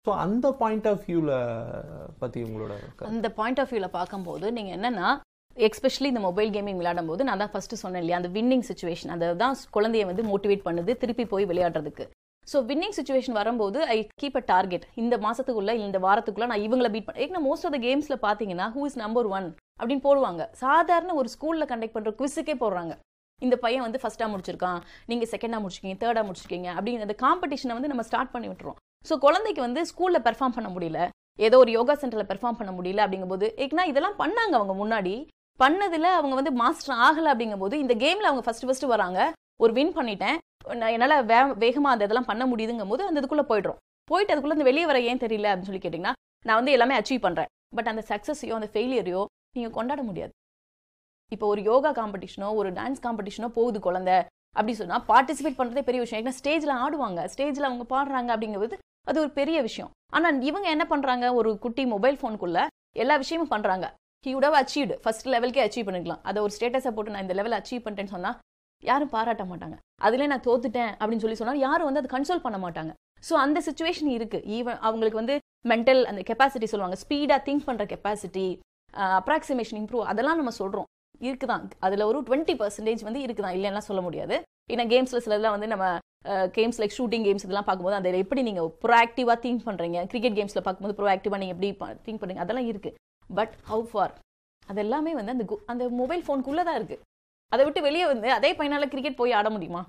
ஸோ அந்த பாயிண்ட் ஆஃப் வியூவில் பற்றி உங்களோட அந்த பாயிண்ட் ஆஃப் வியூவில் பார்க்கும்போது நீங்கள் என்னன்னா எஸ்பெஷலி இந்த மொபைல் கேமிங் விளையாடும் போது நான் தான் ஃபர்ஸ்ட் சொன்னேன் இல்லையா, அந்த வின்னிங் சுச்சுவேஷன் அதை தான் குழந்தைய வந்து மோட்டிவேட் பண்ணுது திருப்பி போய் விளையாடுறதுக்கு. ஸோ வின்னிங் சுச்சுவேஷன் வரும்போது ஐ கீப் அ டார்கெட், இந்த மாசத்துக்குள்ள இந்த வாரத்துக்குள்ள நான் இவங்களை பீட் பண்ணேன். ஏன்னா மோஸ்ட் ஆஃப் த கேம்ஸ்ல பாத்தீங்கன்னா ஹூ இஸ் நம்பர் 1 அப்படின்னு போடுவாங்க. சாதாரண ஒரு ஸ்கூல்ல கண்டக்ட் பண்ற குவிஸுக்கே போடுறாங்க. இந்த பையன் வந்து ஃபர்ஸ்டா முடிச்சிருக்கான், நீங்க செகண்டா முடிச்சிருக்கீங்க, தேர்டா முடிச்சிருக்கீங்க அப்படின்னு அந்த காம்படிஷனை வந்து நம்ம ஸ்டார்ட் பண்ணி விட்டுறோம். ஸோ குழந்தைக்கு வந்து ஸ்கூல்ல பெர்ஃபார்ம் பண்ண முடியல, ஏதோ ஒரு யோகா சென்டர்ல பெர்ஃபார்ம் பண்ண முடியல அப்படிங்கும்போது, ஏன்னா இதெல்லாம் பண்ணாங்க அவங்க முன்னாடி பண்ணதுல அவங்க வந்து மாஸ்டர் ஆகல அப்படிங்கும்போது இந்த கேம்ல அவங்க ஃபர்ஸ்ட் வராங்க, ஒரு வின் பண்ணிட்டேன், என்னால வேகமா அந்த இதெல்லாம் பண்ண முடியுதுங்கும் போது அந்த இதுக்குள்ள போயிட்டு அதுக்குள்ள இந்த வெளியே வர ஏன் தெரியல அப்படின்னு சொல்லி கேட்டீங்கன்னா, நான் வந்து எல்லாமே அச்சீவ் பண்றேன், பட் அந்த சக்சஸையோ அந்த ஃபெயிலியரையோ நீங்க கொண்டாட முடியாது. இப்போ ஒரு யோகா காம்படிஷனோ ஒரு டான்ஸ் காம்படிஷனோ போகுது குழந்தை அப்படி சொன்னா பார்ட்டிசிபேட் பண்றதே பெரிய விஷயம். ஏன்னா ஸ்டேஜ்ல ஆடுவாங்க, ஸ்டேஜ்ல அவங்க பாடுறாங்க அப்படிங்கிறது அது ஒரு பெரிய விஷயம். ஆனா இவங்க என்ன பண்றாங்க, ஒரு குட்டி மொபைல் போனுக்குள்ள எல்லா விஷயமும் பண்றாங்க. He would have achieved, first லெவலுக்கே achieve பண்ணிக்கலாம். அதை ஒரு ஸ்டேட்டஸை போட்டு நான் இந்த லெவல் அச்சீவ் பண்ணிட்டேன்னு சொன்னா யாரும் பாராட்ட மாட்டாங்க. அதுல நான் தோத்துட்டேன் அப்படின்னு சொல்லி சொன்னா யாரும் வந்து அதை கன்சோல் பண்ண மாட்டாங்க. ஸோ அந்த சுச்சுவேஷன் இருக்கு. ஈவன் அவங்களுக்கு வந்து மென்டல் அந்த கெப்பாசிட்டி சொல்லுவாங்க, ஸ்பீடா திங்க் பண்ற கெப்பாசிட்டி, அப்ராக்சிமேஷன் இம்ப்ரூவ், அதெல்லாம் நம்ம சொல்றோம் இருக்குதான். அதுல ஒரு 20% வந்து இருக்குதான், இல்லைன்னா சொல்ல முடியாது. ஏன்னா கேம்ஸ்ல சிலதெல்லாம் வந்து நம்ம கேம்ஸ் லைக் ஷூட்டிங் கேம்ஸ் இதெல்லாம் பார்க்கும்போது அதில் எப்படி நீங்க ப்ரோஆக்டிவா திங்க் பண்றீங்க, கிரிக்கெட் கேம்ஸ்ல பார்க்கும்போது ப்ரோஆக்டிவா நீங்க எப்படி திங்க் பண்றீங்க அதெல்லாம் இருக்கு. பட் ஹவு ஃபார் அது எல்லாமே வந்து அந்த மொபைல் போனுக்குள்ளதான் இருக்கு. அதை விட்டு வெளியே வந்து அதே பையனால கிரிக்கெட் போய் ஆட முடியுமா?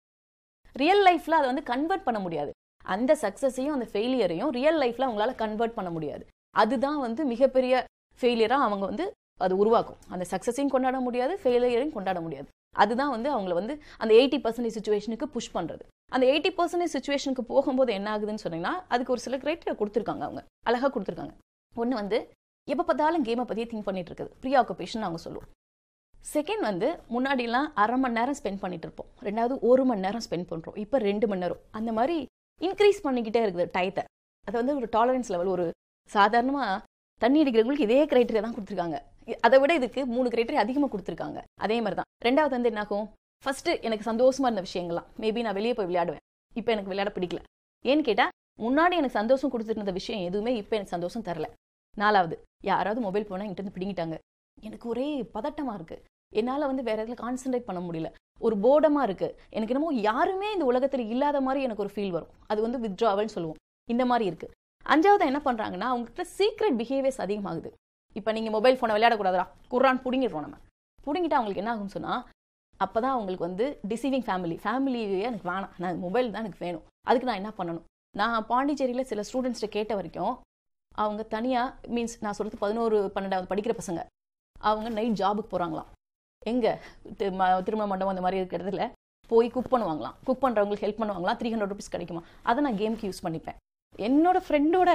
ரியல் லைஃப்ல அதை வந்து கன்வெர்ட் பண்ண முடியாது. அந்த சக்சஸையும் அந்த ஃபெயிலியரையும் ரியல் லைஃப்ல அவங்களால கன்வெர்ட் பண்ண முடியாது. அதுதான் வந்து மிகப்பெரிய ஃபெயிலியரா அவங்க வந்து அது உருவாக்கும். அந்த சக்சஸையும் கொண்டாட முடியாது, ஃபெயிலியரையும் கொண்டாட முடியாது. அதுதான் வந்து அவங்களை வந்து அந்த 80% சுச்சுவேஷனுக்கு புஷ் பண்றது. அந்த 80% சுச்சுவேஷனுக்கு போகும்போது என்ன ஆகுதுன்னு சொன்னீங்கன்னா, அதுக்கு ஒரு சில கிரைட்டீரியா கொடுத்துருக்காங்க, அவங்க அழகா கொடுத்துருக்காங்க. ஒன்று வந்து எப்போ பார்த்தாலும் கேமை பற்றியே திங்க் பண்ணிட்டு இருக்குது, ப்ரீ ஆக்குபேஷன் அவங்க சொல்லுவோம். செகண்ட் வந்து முன்னாடிலாம் 1/2 மணி நேரம் ஸ்பெண்ட் பண்ணிட்டு இருப்போம், ரெண்டாவது 1 மணி நேரம் ஸ்பெண்ட் பண்ணுறோம், இப்போ 2 மணி நேரம். அந்த மாதிரி இன்க்ரீஸ் பண்ணிக்கிட்டே இருக்குது டயத்தை. அதை வந்து ஒரு டாலரன்ஸ் லெவல், ஒரு சாதாரணமாக தண்ணி அடிக்கிறவங்களுக்கு இதே கிரைட்டீரியா தான் கொடுத்துருக்காங்க. அதை விட இதுக்கு 3 கிரைட்டீரியா அதிகமாக கொடுத்துருக்காங்க. அதே மாதிரி தான் ரெண்டாவது வந்து என்னாகும், ஃபர்ஸ்ட் எனக்கு சந்தோஷமா இருந்த விஷயங்கள்லாம் மேபி நான் வெளியே போய் விளையாடுவேன், இப்போ எனக்கு விளையாட பிடிக்கல. ஏன்னு கேட்டால் முன்னாடி எனக்கு சந்தோஷம் கொடுத்துட்டு இருந்த விஷயம் எதுவுமே இப்போ எனக்கு சந்தோஷம் தரல. நாலாவது, யாராவது மொபைல் போனால் என்கிட்ட இருந்து பிடிங்கிட்டாங்க, எனக்கு ஒரே பதட்டமாக இருக்குது, என்னால் வந்து வேற எதுல கான்சென்ட்ரேட் பண்ண முடியல, ஒரு போர்டமாக இருக்குது, எனக்கு என்னமோ யாருமே இந்த உலகத்தில் இல்லாத மாதிரி எனக்கு ஒரு ஃபீல் வரும், அது வந்து வித்ட்ராவல்னு சொல்லுவோம். இந்த மாதிரி இருக்குது. அஞ்சாவது என்ன பண்ணுறாங்கன்னா, அவங்ககிட்ட சீக்ரெட் பிஹேவியர்ஸ் அதிகமாகுது. இப்போ நீங்கள் மொபைல் ஃபோனை விளையாடக்கூடாதா, குர்ரான் பிடுங்கிடுறோம். நம்ம பிடுங்கிட்டு அவங்களுக்கு என்ன ஆகும்னு சொன்னால், அப்போ தான் அவங்களுக்கு வந்து டிசீவிங் ஃபேமிலியே எனக்கு வேணாம், நான் மொபைல் தான் எனக்கு வேணும், அதுக்கு நான் என்ன பண்ணணும். நான் பாண்டிச்சேரியில் சில ஸ்டூடெண்ட்ஸ்கிட்ட கேட்ட வரைக்கும் அவங்க தனியாக மீன்ஸ் நான் சொல்கிறது 11, 12 படிக்கிற பசங்க, அவங்க நைட் ஜாபுக்கு போகிறாங்களாம். எங்கே திருமண மண்டபம் அந்த மாதிரி இருக்கிற இடத்துல போய் குக் பண்ணுவாங்களாம். குக் பண்ணுறவங்களுக்கு ஹெல்ப் பண்ணுவாங்களாம், 300 rupees கிடைக்குமா, அதை நான் கேமுக்கு யூஸ் பண்ணிப்பேன். என்னோட ஃப்ரெண்டோட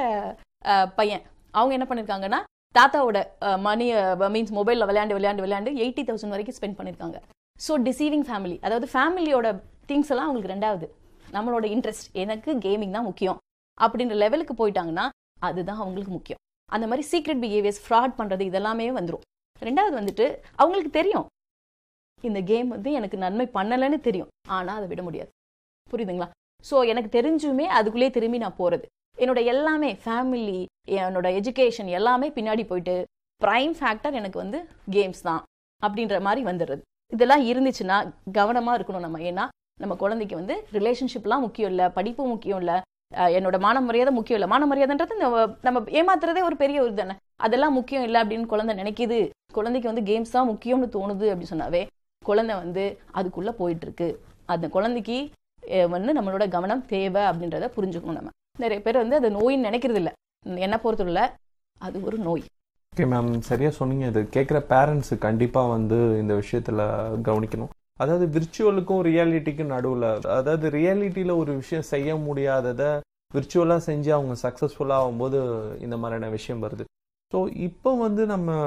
பையன் அவங்க என்ன பண்ணியிருக்காங்கன்னா, தாத்தாவோட மணி மீன்ஸ் மொபைலில் விளையாண்டு 80,000 வரைக்கும் ஸ்பெண்ட் பண்ணியிருக்காங்க. ஸோ டிசீவிங் ஃபேமிலி, அதாவது ஃபேமிலியோட திங்ஸ் எல்லாம் அவங்களுக்கு ரெண்டாவது, நம்மளோட இன்ட்ரெஸ்ட் எனக்கு கேமிங் தான் முக்கியம் அப்படின்ற லெவலுக்கு போயிட்டாங்கன்னா அதுதான் அவங்களுக்கு முக்கியம். அந்த மாதிரி சீக்ரெட் பிஹேவியர்ஸ், ஃப்ராட் பண்ணுறது இதெல்லாமே வந்துடும். ரெண்டாவது வந்துட்டு அவங்களுக்கு தெரியும் இந்த கேம் வந்து எனக்கு நன்மை பண்ணலைன்னு தெரியும், ஆனால் அதை விட முடியாது. புரியுதுங்களா? ஸோ எனக்கு தெரிஞ்சுமே அதுக்குள்ளேயே திரும்பி நான் போகிறது, என்னோட எல்லாமே ஃபேமிலி, என்னோட எஜுகேஷன் எல்லாமே பின்னாடி போயிட்டு ப்ரைம் ஃபேக்டர் எனக்கு வந்து கேம்ஸ் தான் அப்படின்ற மாதிரி வந்துடுறது. இதெல்லாம் இருந்துச்சுன்னா கவனமாக இருக்கணும் நம்ம. ஏன்னா நம்ம குழந்தைக்கு வந்து ரிலேஷன்ஷிப்லாம் முக்கியம் இல்லை, படிப்பு முக்கியம் இல்லை, என்னோட மான மரியாதை முக்கியம் இல்லை. மான மரியாதைன்றது நம்ம ஏமாத்துறதே ஒரு பெரிய ஒரு தானே, அதெல்லாம் முக்கியம் இல்லை அப்படின்னு குழந்தை நினைக்கிது. குழந்தைக்கு வந்து கேம்ஸ் தான் முக்கியம்னு தோணுது அப்படின்னு சொன்னாவே குழந்தை வந்து அதுக்குள்ளே போயிட்டு இருக்கு. அந்த குழந்தைக்கு வந்து நம்மளோட கவனம் தேவை அப்படின்றத புரிஞ்சுக்கணும். நம்ம நிறைய பேர் வந்து அது நோயின்னு நினைக்கிறது இல்லை, என்ன பொறுத்தவரை அது ஒரு நோய். ஓகே மேம், சரியா சொன்னீங்க. இது கேட்குற பேரண்ட்ஸ் கண்டிப்பாக வந்து இந்த விஷயத்தில் கவனிக்கணும். அதாவது விர்ச்சுவலுக்கும் ரியாலிட்டிக்கும் நடுவில், அதாவது ரியாலிட்டியில் ஒரு விஷயம் செய்ய முடியாததை விர்ச்சுவலாக செஞ்சு அவங்க சக்ஸஸ்ஃபுல்லாக ஆகும்போது இந்த மாதிரியான விஷயம் வருது. ஸோ இப்போ வந்து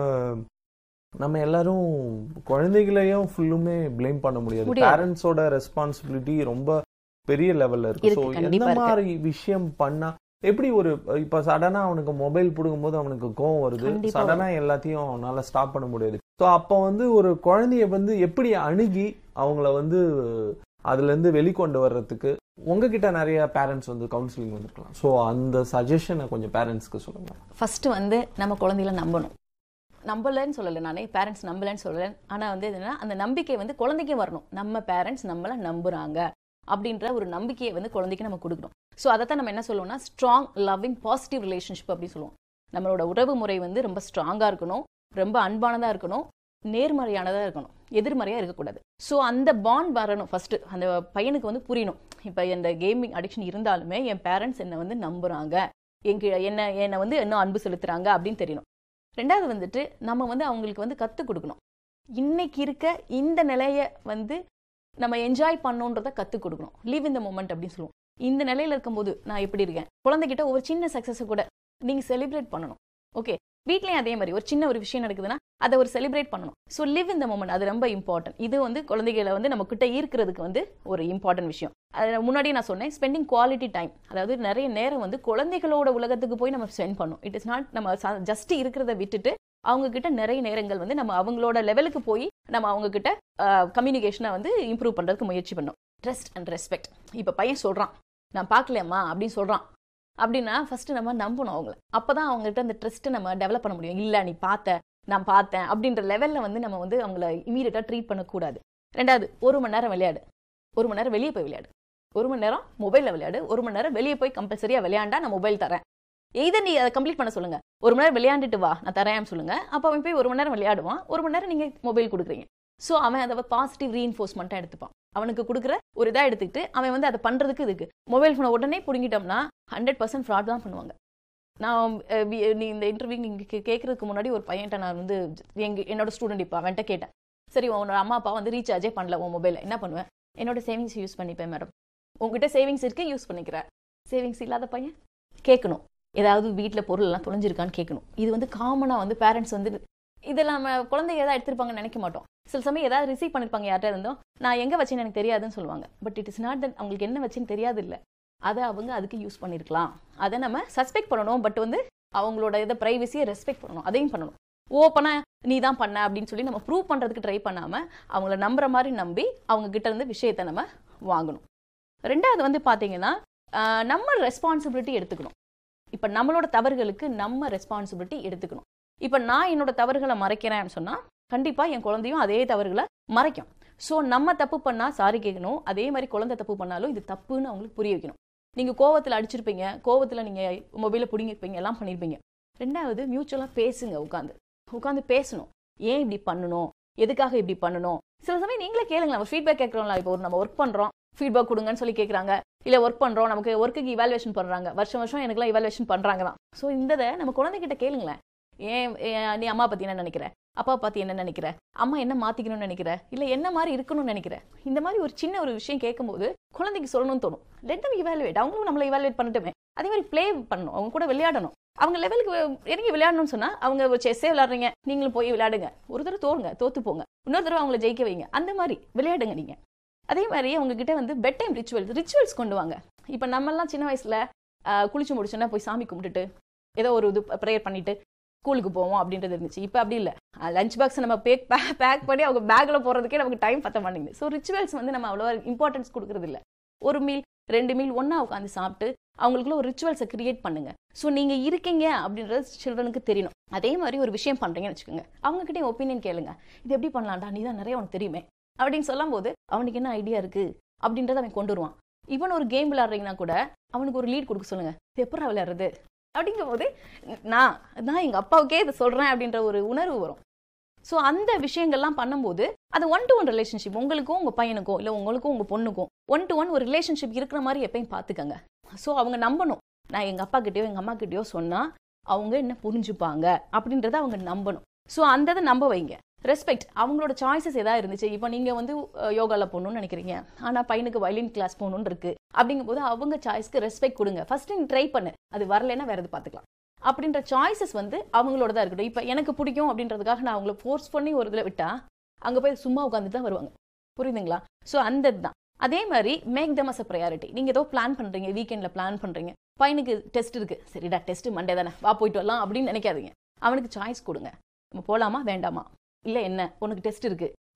நம்ம எல்லாரும் குழந்தைகளையும் ஃபுல்லுமே பிளேம் பண்ண முடியாது. பேரண்ட்ஸோட ரெஸ்பான்சிபிலிட்டி ரொம்ப பெரிய லெவலில் இருக்கு. ஸோ எந்த மாதிரி விஷயம் பண்ணா எப்படி ஒரு இப்போ சடனாக அவனுக்கு மொபைல் பிடுங்கும்போது அவனுக்கு கோவம் வருது, சடனாக எல்லாத்தையும் அவனால ஸ்டாப் பண்ண முடியாது. ஸோ அப்போ வந்து ஒரு குழந்தைய வந்து எப்படி அணுகி அவங்கள வந்து அதுலேருந்து வெளிக்கொண்டு வர்றதுக்கு உங்ககிட்ட நிறைய பேரண்ட்ஸ் வந்து கவுன்சிலிங் வந்துருக்கலாம். ஸோ அந்த சஜஷனை கொஞ்சம் பேரண்ட்ஸ்க்கு சொல்லுங்க. ஃபர்ஸ்ட் வந்து நம்ம குழந்தைகளை நம்பணும். நம்பலன்னு சொல்லலை, நானே பேரண்ட்ஸ் நம்பலன்னு சொல்லலை. ஆனால் வந்து என்னன்னா அந்த நம்பிக்கை வந்து குழந்தைக்கே வரணும். நம்ம பேரண்ட்ஸ் நம்மளை நம்புறாங்க அப்படின்ற ஒரு நம்பிக்கையை வந்து குழந்தைக்கு நம்ம கொடுக்கணும். ஸோ அதைத்தான் நம்ம என்ன சொல்லுவோம்னா ஸ்ட்ராங் லவ்விங் பாசிட்டிவ் ரிலேஷன்ஷிப் அப்படின்னு சொல்லுவோம். நம்மளோட உறவு முறை வந்து ரொம்ப ஸ்ட்ராங்காக இருக்கணும், ரொம்ப அன்பானதாக இருக்கணும், நேர்மறையானதாக இருக்கணும், எதிர்மறையாக இருக்கக்கூடாது. ஸோ அந்த பாண்ட் வரணும். ஃபர்ஸ்ட் அந்த பையனுக்கு வந்து புரியணும், இப்போ இந்த கேமிங் அடிக்ஷன் இருந்தாலுமே என் பேரண்ட்ஸ் என்னை வந்து நம்புறாங்க, என்னை வந்து இன்னும் அன்பு செலுத்துறாங்க அப்படின்னு தெரியணும். ரெண்டாவது வந்துட்டு நம்ம வந்து அவங்களுக்கு வந்து கற்றுக் கொடுக்கணும். இன்னைக்கு இருக்க இந்த நிலையை வந்து நம்ம என்ஜாய் பண்ணோன்றதை கற்றுக் கொடுக்கணும். லீவ் இன் த மொமெண்ட் அப்படின்னு சொல்லுவோம். இந்த நிலையில இருக்கும்போது நான் எப்படி இருக்கேன், குழந்தைகிட்ட ஒரு சின்ன சக்ஸஸை கூட நீங்கள் செலிப்ரேட் பண்ணணும். ஓகே, வீட்லேயும் அதே மாதிரி ஒரு சின்ன ஒரு விஷயம் நடக்குதுன்னா அதை ஒரு செலிப்ரேட் பண்ணணும். So live in the moment, அது ரொம்ப இம்பார்ட்டன்ட். இது வந்து குழந்தைகளை வந்து நம்ம கிட்ட ஈர்க்கிறதுக்கு வந்து ஒரு இம்பார்ட்டன்ட் விஷயம். அது முன்னாடியே நான் சொன்னேன், ஸ்பெண்டிங் குவாலிட்டி டைம், அதாவது நிறைய நேரம் வந்து குழந்தைகளோட உலகத்துக்கு போய் நம்ம ஸ்பெண்ட் பண்ணணும். இட் இஸ் நாட் நம்ம ஜஸ்ட் இருக்கிறத விட்டுட்டு அவங்க கிட்ட நிறைய நேரங்கள் வந்து நம்ம அவங்களோட லெவலுக்கு போய் நம்ம அவங்க கிட்ட கம்யூனிகேஷனை வந்து இம்ப்ரூவ் பண்றதுக்கு முயற்சி பண்ணணும். Trust and respect. இப்போ பையன் சொல்றான் நான் பார்க்கலையம்மா அப்படின்னு சொல்றான் அப்படின்னா ஃபர்ஸ்ட் நம்ம நம்பணும் அவங்கள. அப்பதான் அவங்ககிட்ட அந்த ட்ரஸ்ட்டை நம்ம டெவலப் பண்ண முடியும். இல்லை நீ நான் பார்த்தேன் அப்படின்ற லெவலில் வந்து நம்ம வந்து அவங்கள இமீடியட்டாக ட்ரீட் பண்ணக்கூடாது. ரெண்டாவது, 1 மணி நேரம் விளையாடு, 1 மணி நேரம் வெளியே போய் விளையாடு, 1 மணி நேரம் மொபைலில் விளையாடு, 1 மணி நேரம் வெளியே போய் கம்பல்சரியாக விளையாண்டா நான் மொபைல் தரேன். இதை நீ அதை கம்ப்ளீட் பண்ண சொல்லுங்க. 1 மணி நேரம் விளையாண்டுட்டு வா நான் தரேன் சொல்லுங்க. அப்போ அவன் போய் 1 மணி நேரம் விளையாடுவான், 1 மணி நேரம் நீங்கள் மொபைல் கொடுக்குறீங்க. ஸோ அவன் அதை பாசிட்டிவ் ரீஎன்ஃபோர்ஸ்மெண்ட்டாக எடுத்துப்பான். அவனுக்கு கொடுக்குற ஒரு இதாக எடுத்துக்கிட்டு அவன் வந்து அதை பண்ணுறதுக்கு இதுக்கு மொபைல் ஃபோனை உடனே பிடிங்கிட்டோம்னா 100% ஃப்ராட் தான் பண்ணுவாங்க. நான் நீ இந்த இன்டர்வியூ நீங்கள் கேட்கறதுக்கு முன்னாடி ஒரு பையன்ட்ட நான் வந்து என்னோட ஸ்டூடெண்ட் இப்போ அவன்கிட்ட கேட்டேன், சரி உன்னோட அம்மா அப்பா வந்து ரீசார்ஜே பண்ணல உன் மொபைலில் என்ன பண்ணுவேன்? என்னோட சேவிங்ஸ் யூஸ் பண்ணிப்பேன் மேடம். உங்ககிட்ட சேவிங்ஸ் இருக்கு யூஸ் பண்ணிக்கிறேன். சேவிங்ஸ் இல்லாத பையன் கேட்கணும், ஏதாவது வீட்டில் பொருள் எல்லாம் தொலைஞ்சிருக்கான்னு கேட்கணும். இது வந்து காமனாக வந்து பேரண்ட்ஸ் வந்து இதெல்லாம் நம்ம குழந்தைங்க ஏதாவது எடுத்திருப்பாங்கன்னு நினைக்க மாட்டோம். சில சமயம் ஏதாவது ரிசீவ் பண்ணிருப்பாங்க யார்கிட்ட இருந்தோம், நான் எங்கே வச்சேன்னு எனக்கு தெரியாதுன்னு சொல்லுவாங்க. But it is not that அவங்களுக்கு என்ன வச்சுன்னு தெரியாது, இல்லை அதை அவங்க அதுக்கு யூஸ் பண்ணியிருக்கலாம். அதை நம்ம சஸ்பெக்ட் பண்ணணும். பட் வந்து அவங்களோட இதை ப்ரைவசியை ரெஸ்பெக்ட் பண்ணணும், அதையும் பண்ணணும். ஓப்பனா நீ தான் பண்ண அப்படின்னு சொல்லி நம்ம ப்ரூவ் பண்ணுறதுக்கு ட்ரை பண்ணாமல் அவங்கள நம்புற மாதிரி நம்பி அவங்க கிட்ட இருந்து விஷயத்தை நம்ம வாங்கணும். ரெண்டாவது வந்து பார்த்தீங்கன்னா நம்ம ரெஸ்பான்சிபிலிட்டி எடுத்துக்கணும். இப்போ நம்மளோட தவறுகளுக்கு நம்ம ரெஸ்பான்சிபிலிட்டி எடுத்துக்கணும். இப்போ நான் என்னோட தவறுகளை மறைக்கிறேன்னு சொன்னால் கண்டிப்பாக என் குழந்தையும் அதே தவறுகளை மறைக்கும். ஸோ நம்ம தப்பு பண்ணால் சாரி கேட்கணும், அதே மாதிரி குழந்தை தப்பு பண்ணாலும் இது தப்புன்னு அவங்களுக்கு புரிய வைக்கணும். நீங்கள் கோவத்தில் அடிச்சிருப்பீங்க, கோவத்தில் நீங்கள் மொபைலில் பிடிங்கிருப்பீங்க, எல்லாம் பண்ணியிருப்பீங்க. ரெண்டாவது, மியூச்சுவலாக பேசுங்க, உட்காந்து பேசணும். ஏன் இப்படி பண்ணணும், எதுக்காக இப்படி பண்ணணும். சில சமயம் நீங்களே கேளுங்களேன், ஒரு ஃபீட்பேக் கேட்குறோம்ல. இப்போ நம்ம ஒர்க் பண்ணுறோம், ஃபீட்பேக் கொடுங்கன்னு சொல்லி கேட்குறாங்க. இல்லை ஒர்க் பண்ணுறோம், நமக்கு ஒர்க்குக்கு இவாலுவேஷன் பண்ணுறாங்க, வருஷம் எனக்குலாம் இவாலுவேஷன் பண்ணுறாங்க தான். ஸோ இந்த நம்ம குழந்தைகிட்ட கேளுங்களேன், ஏன் நீ அம்மா பற்றி என்ன நினைக்கிற, அப்பா பற்றி என்ன நினைக்கிற, அம்மா என்ன மாற்றிக்கணும்னு நினைக்கிற, இல்லை என்ன மாதிரி இருக்கணும்னு நினைக்கிற. இந்த மாதிரி ஒரு சின்ன ஒரு விஷயம் கேட்கும்போது குழந்தைக்கு சொல்லணும்னு தோணும். லெட் தம் இவாலுவேட், அவங்களும் நம்மளை இவாலுவேட் பண்ணட்டுமே. அதே மாதிரி ப்ளே பண்ணணும், அவங்க கூட விளையாடணும். அவங்க லெவலுக்கு இறங்கி விளையாடணும்னு சொன்னால் அவங்க செஸ்ஸே விளையாடுறீங்க, நீங்களும் போய் விளையாடுங்க. ஒரு தடவை தோத்து போங்க, இன்னொரு தடவை அவங்கள ஜெயிக்க வைங்க. அந்த மாதிரி விளையாடுங்க நீங்கள். அதே மாதிரி அவங்க கிட்ட வந்து பெட் டைம் ரிச்சுவல்ஸ் கொண்டு வாங்க. இப்போ நம்மெல்லாம் சின்ன வயசில் குளிச்சு முடிச்சோன்னா போய் சாமி கும்பிட்டுட்டு ஏதோ ஒரு இது ப்ரேயர் பண்ணிட்டு ஸ்கூலுக்கு போவோம் அப்படின்றது இருந்துச்சு. இப்போ அப்படி இல்லை. லஞ்ச் பாக்ஸ் நம்ம பேக் பண்ணி அவங்க பேக்கில் போகிறதுக்கே நமக்கு டைம் பத்த மாட்டேங்குது. ஸோ ரிச்சுவல்ஸ் வந்து நம்ம அவ்வளோ இம்பார்ட்டன்ஸ் கொடுக்குறது இல்லை. 1 மீல் 2 மீல் ஒன்றா உட்காந்து சாப்பிட்டு அவங்களுக்குள்ள ஒரு ரிச்சுவல்ஸை கிரியேட் பண்ணுங்க. ஸோ நீங்கள் இருக்கீங்க அப்படின்றது சில்ட்ரனுக்கு தெரியணும். அதே மாதிரி ஒரு விஷயம் பண்ணுறீங்கன்னு வச்சுக்கோங்க, அவங்ககிட்ட ஒப்பீனியன் கேளுங்க. இது எப்படி பண்ணலாம்டா, நீ தான் நிறைய உனக்கு தெரியுமே அப்படின்னு சொல்லும் போது அவனுக்கு என்ன ஐடியா இருக்கு அப்படின்றத அவன் கொண்டு வருவான். ஈவன் ஒரு கேம் விளையாடுறீங்கன்னா கூட அவனுக்கு ஒரு லீட் கொடுக்க சொல்லுங்க, இது எப்படா விளையாடுறது அப்படிங்கும் போது நான் எங்கள் அப்பாவுக்கே இதை சொல்கிறேன் அப்படின்ற ஒரு உணர்வு வரும். ஸோ அந்த விஷயங்கள்லாம் பண்ணும்போது அது 1-to-1 ரிலேஷன்ஷிப், உங்களுக்கும் உங்கள் பையனுக்கும் இல்லை உங்களுக்கும் உங்கள் பொண்ணுக்கும் 1-to-1 ஒரு ரிலேஷன்ஷிப் இருக்கிற மாதிரி எப்பயும் பார்த்துக்கங்க. ஸோ அவங்க நம்பணும், நான் எங்கள் அப்பா கிட்டயோ எங்கள் அம்மா கிட்டயோ சொன்னால் அவங்க என்ன புரிஞ்சுப்பாங்க அப்படின்றத அவங்க நம்பணும். ஸோ அந்த இதை நம்ப வைங்க. ரெஸ்பெக்ட், அவங்களோட சாய்ஸஸ் எதாவது இருந்துச்சு. இப்போ நீங்கள் வந்து யோகாவில் போகணும்னு நினைக்கிறீங்க, ஆனால் பையனுக்கு வயலின் கிளாஸ் போகணுன்னு இருக்கு அப்படிங்கும்போது அவங்க சாய்ஸ்க்கு ரெஸ்பெக்ட் கொடுங்க. ஃபர்ஸ்ட் நீ ட்ரை பண்ணு, அது வரலைன்னா வேற எது பார்த்துக்கலாம் அப்படின்ற சாய்ஸஸ் வந்து அவங்களோட தான் இருக்கட்டும். இப்போ எனக்கு பிடிக்கும் அப்படின்றதுக்காக நான் அவங்கள ஃபோர்ஸ் பண்ணி ஒரு இதில் விட்டா அங்கே போய் சும்மா உட்காந்துட்டு தான் வருவாங்க. புரியுதுங்களா? ஸோ அந்த இதுதான். அதே மாதிரி make them as a priority. நீங்கள் ஏதோ பிளான் பண்ணுறீங்க, வீக்கெண்டில் பிளான் பண்ணுறீங்க, பையனுக்கு டெஸ்ட் இருக்குது, சரிடா டெஸ்ட் மண்டே தானே வா போயிட்டு வரலாம் அப்படின்னு நினைக்காதீங்க. அவனுக்கு சாய்ஸ் கொடுங்க, நம்ம போகலாமா வேண்டாமா, இல்லை என்ன உனக்கு டெஸ்ட் இருக்குது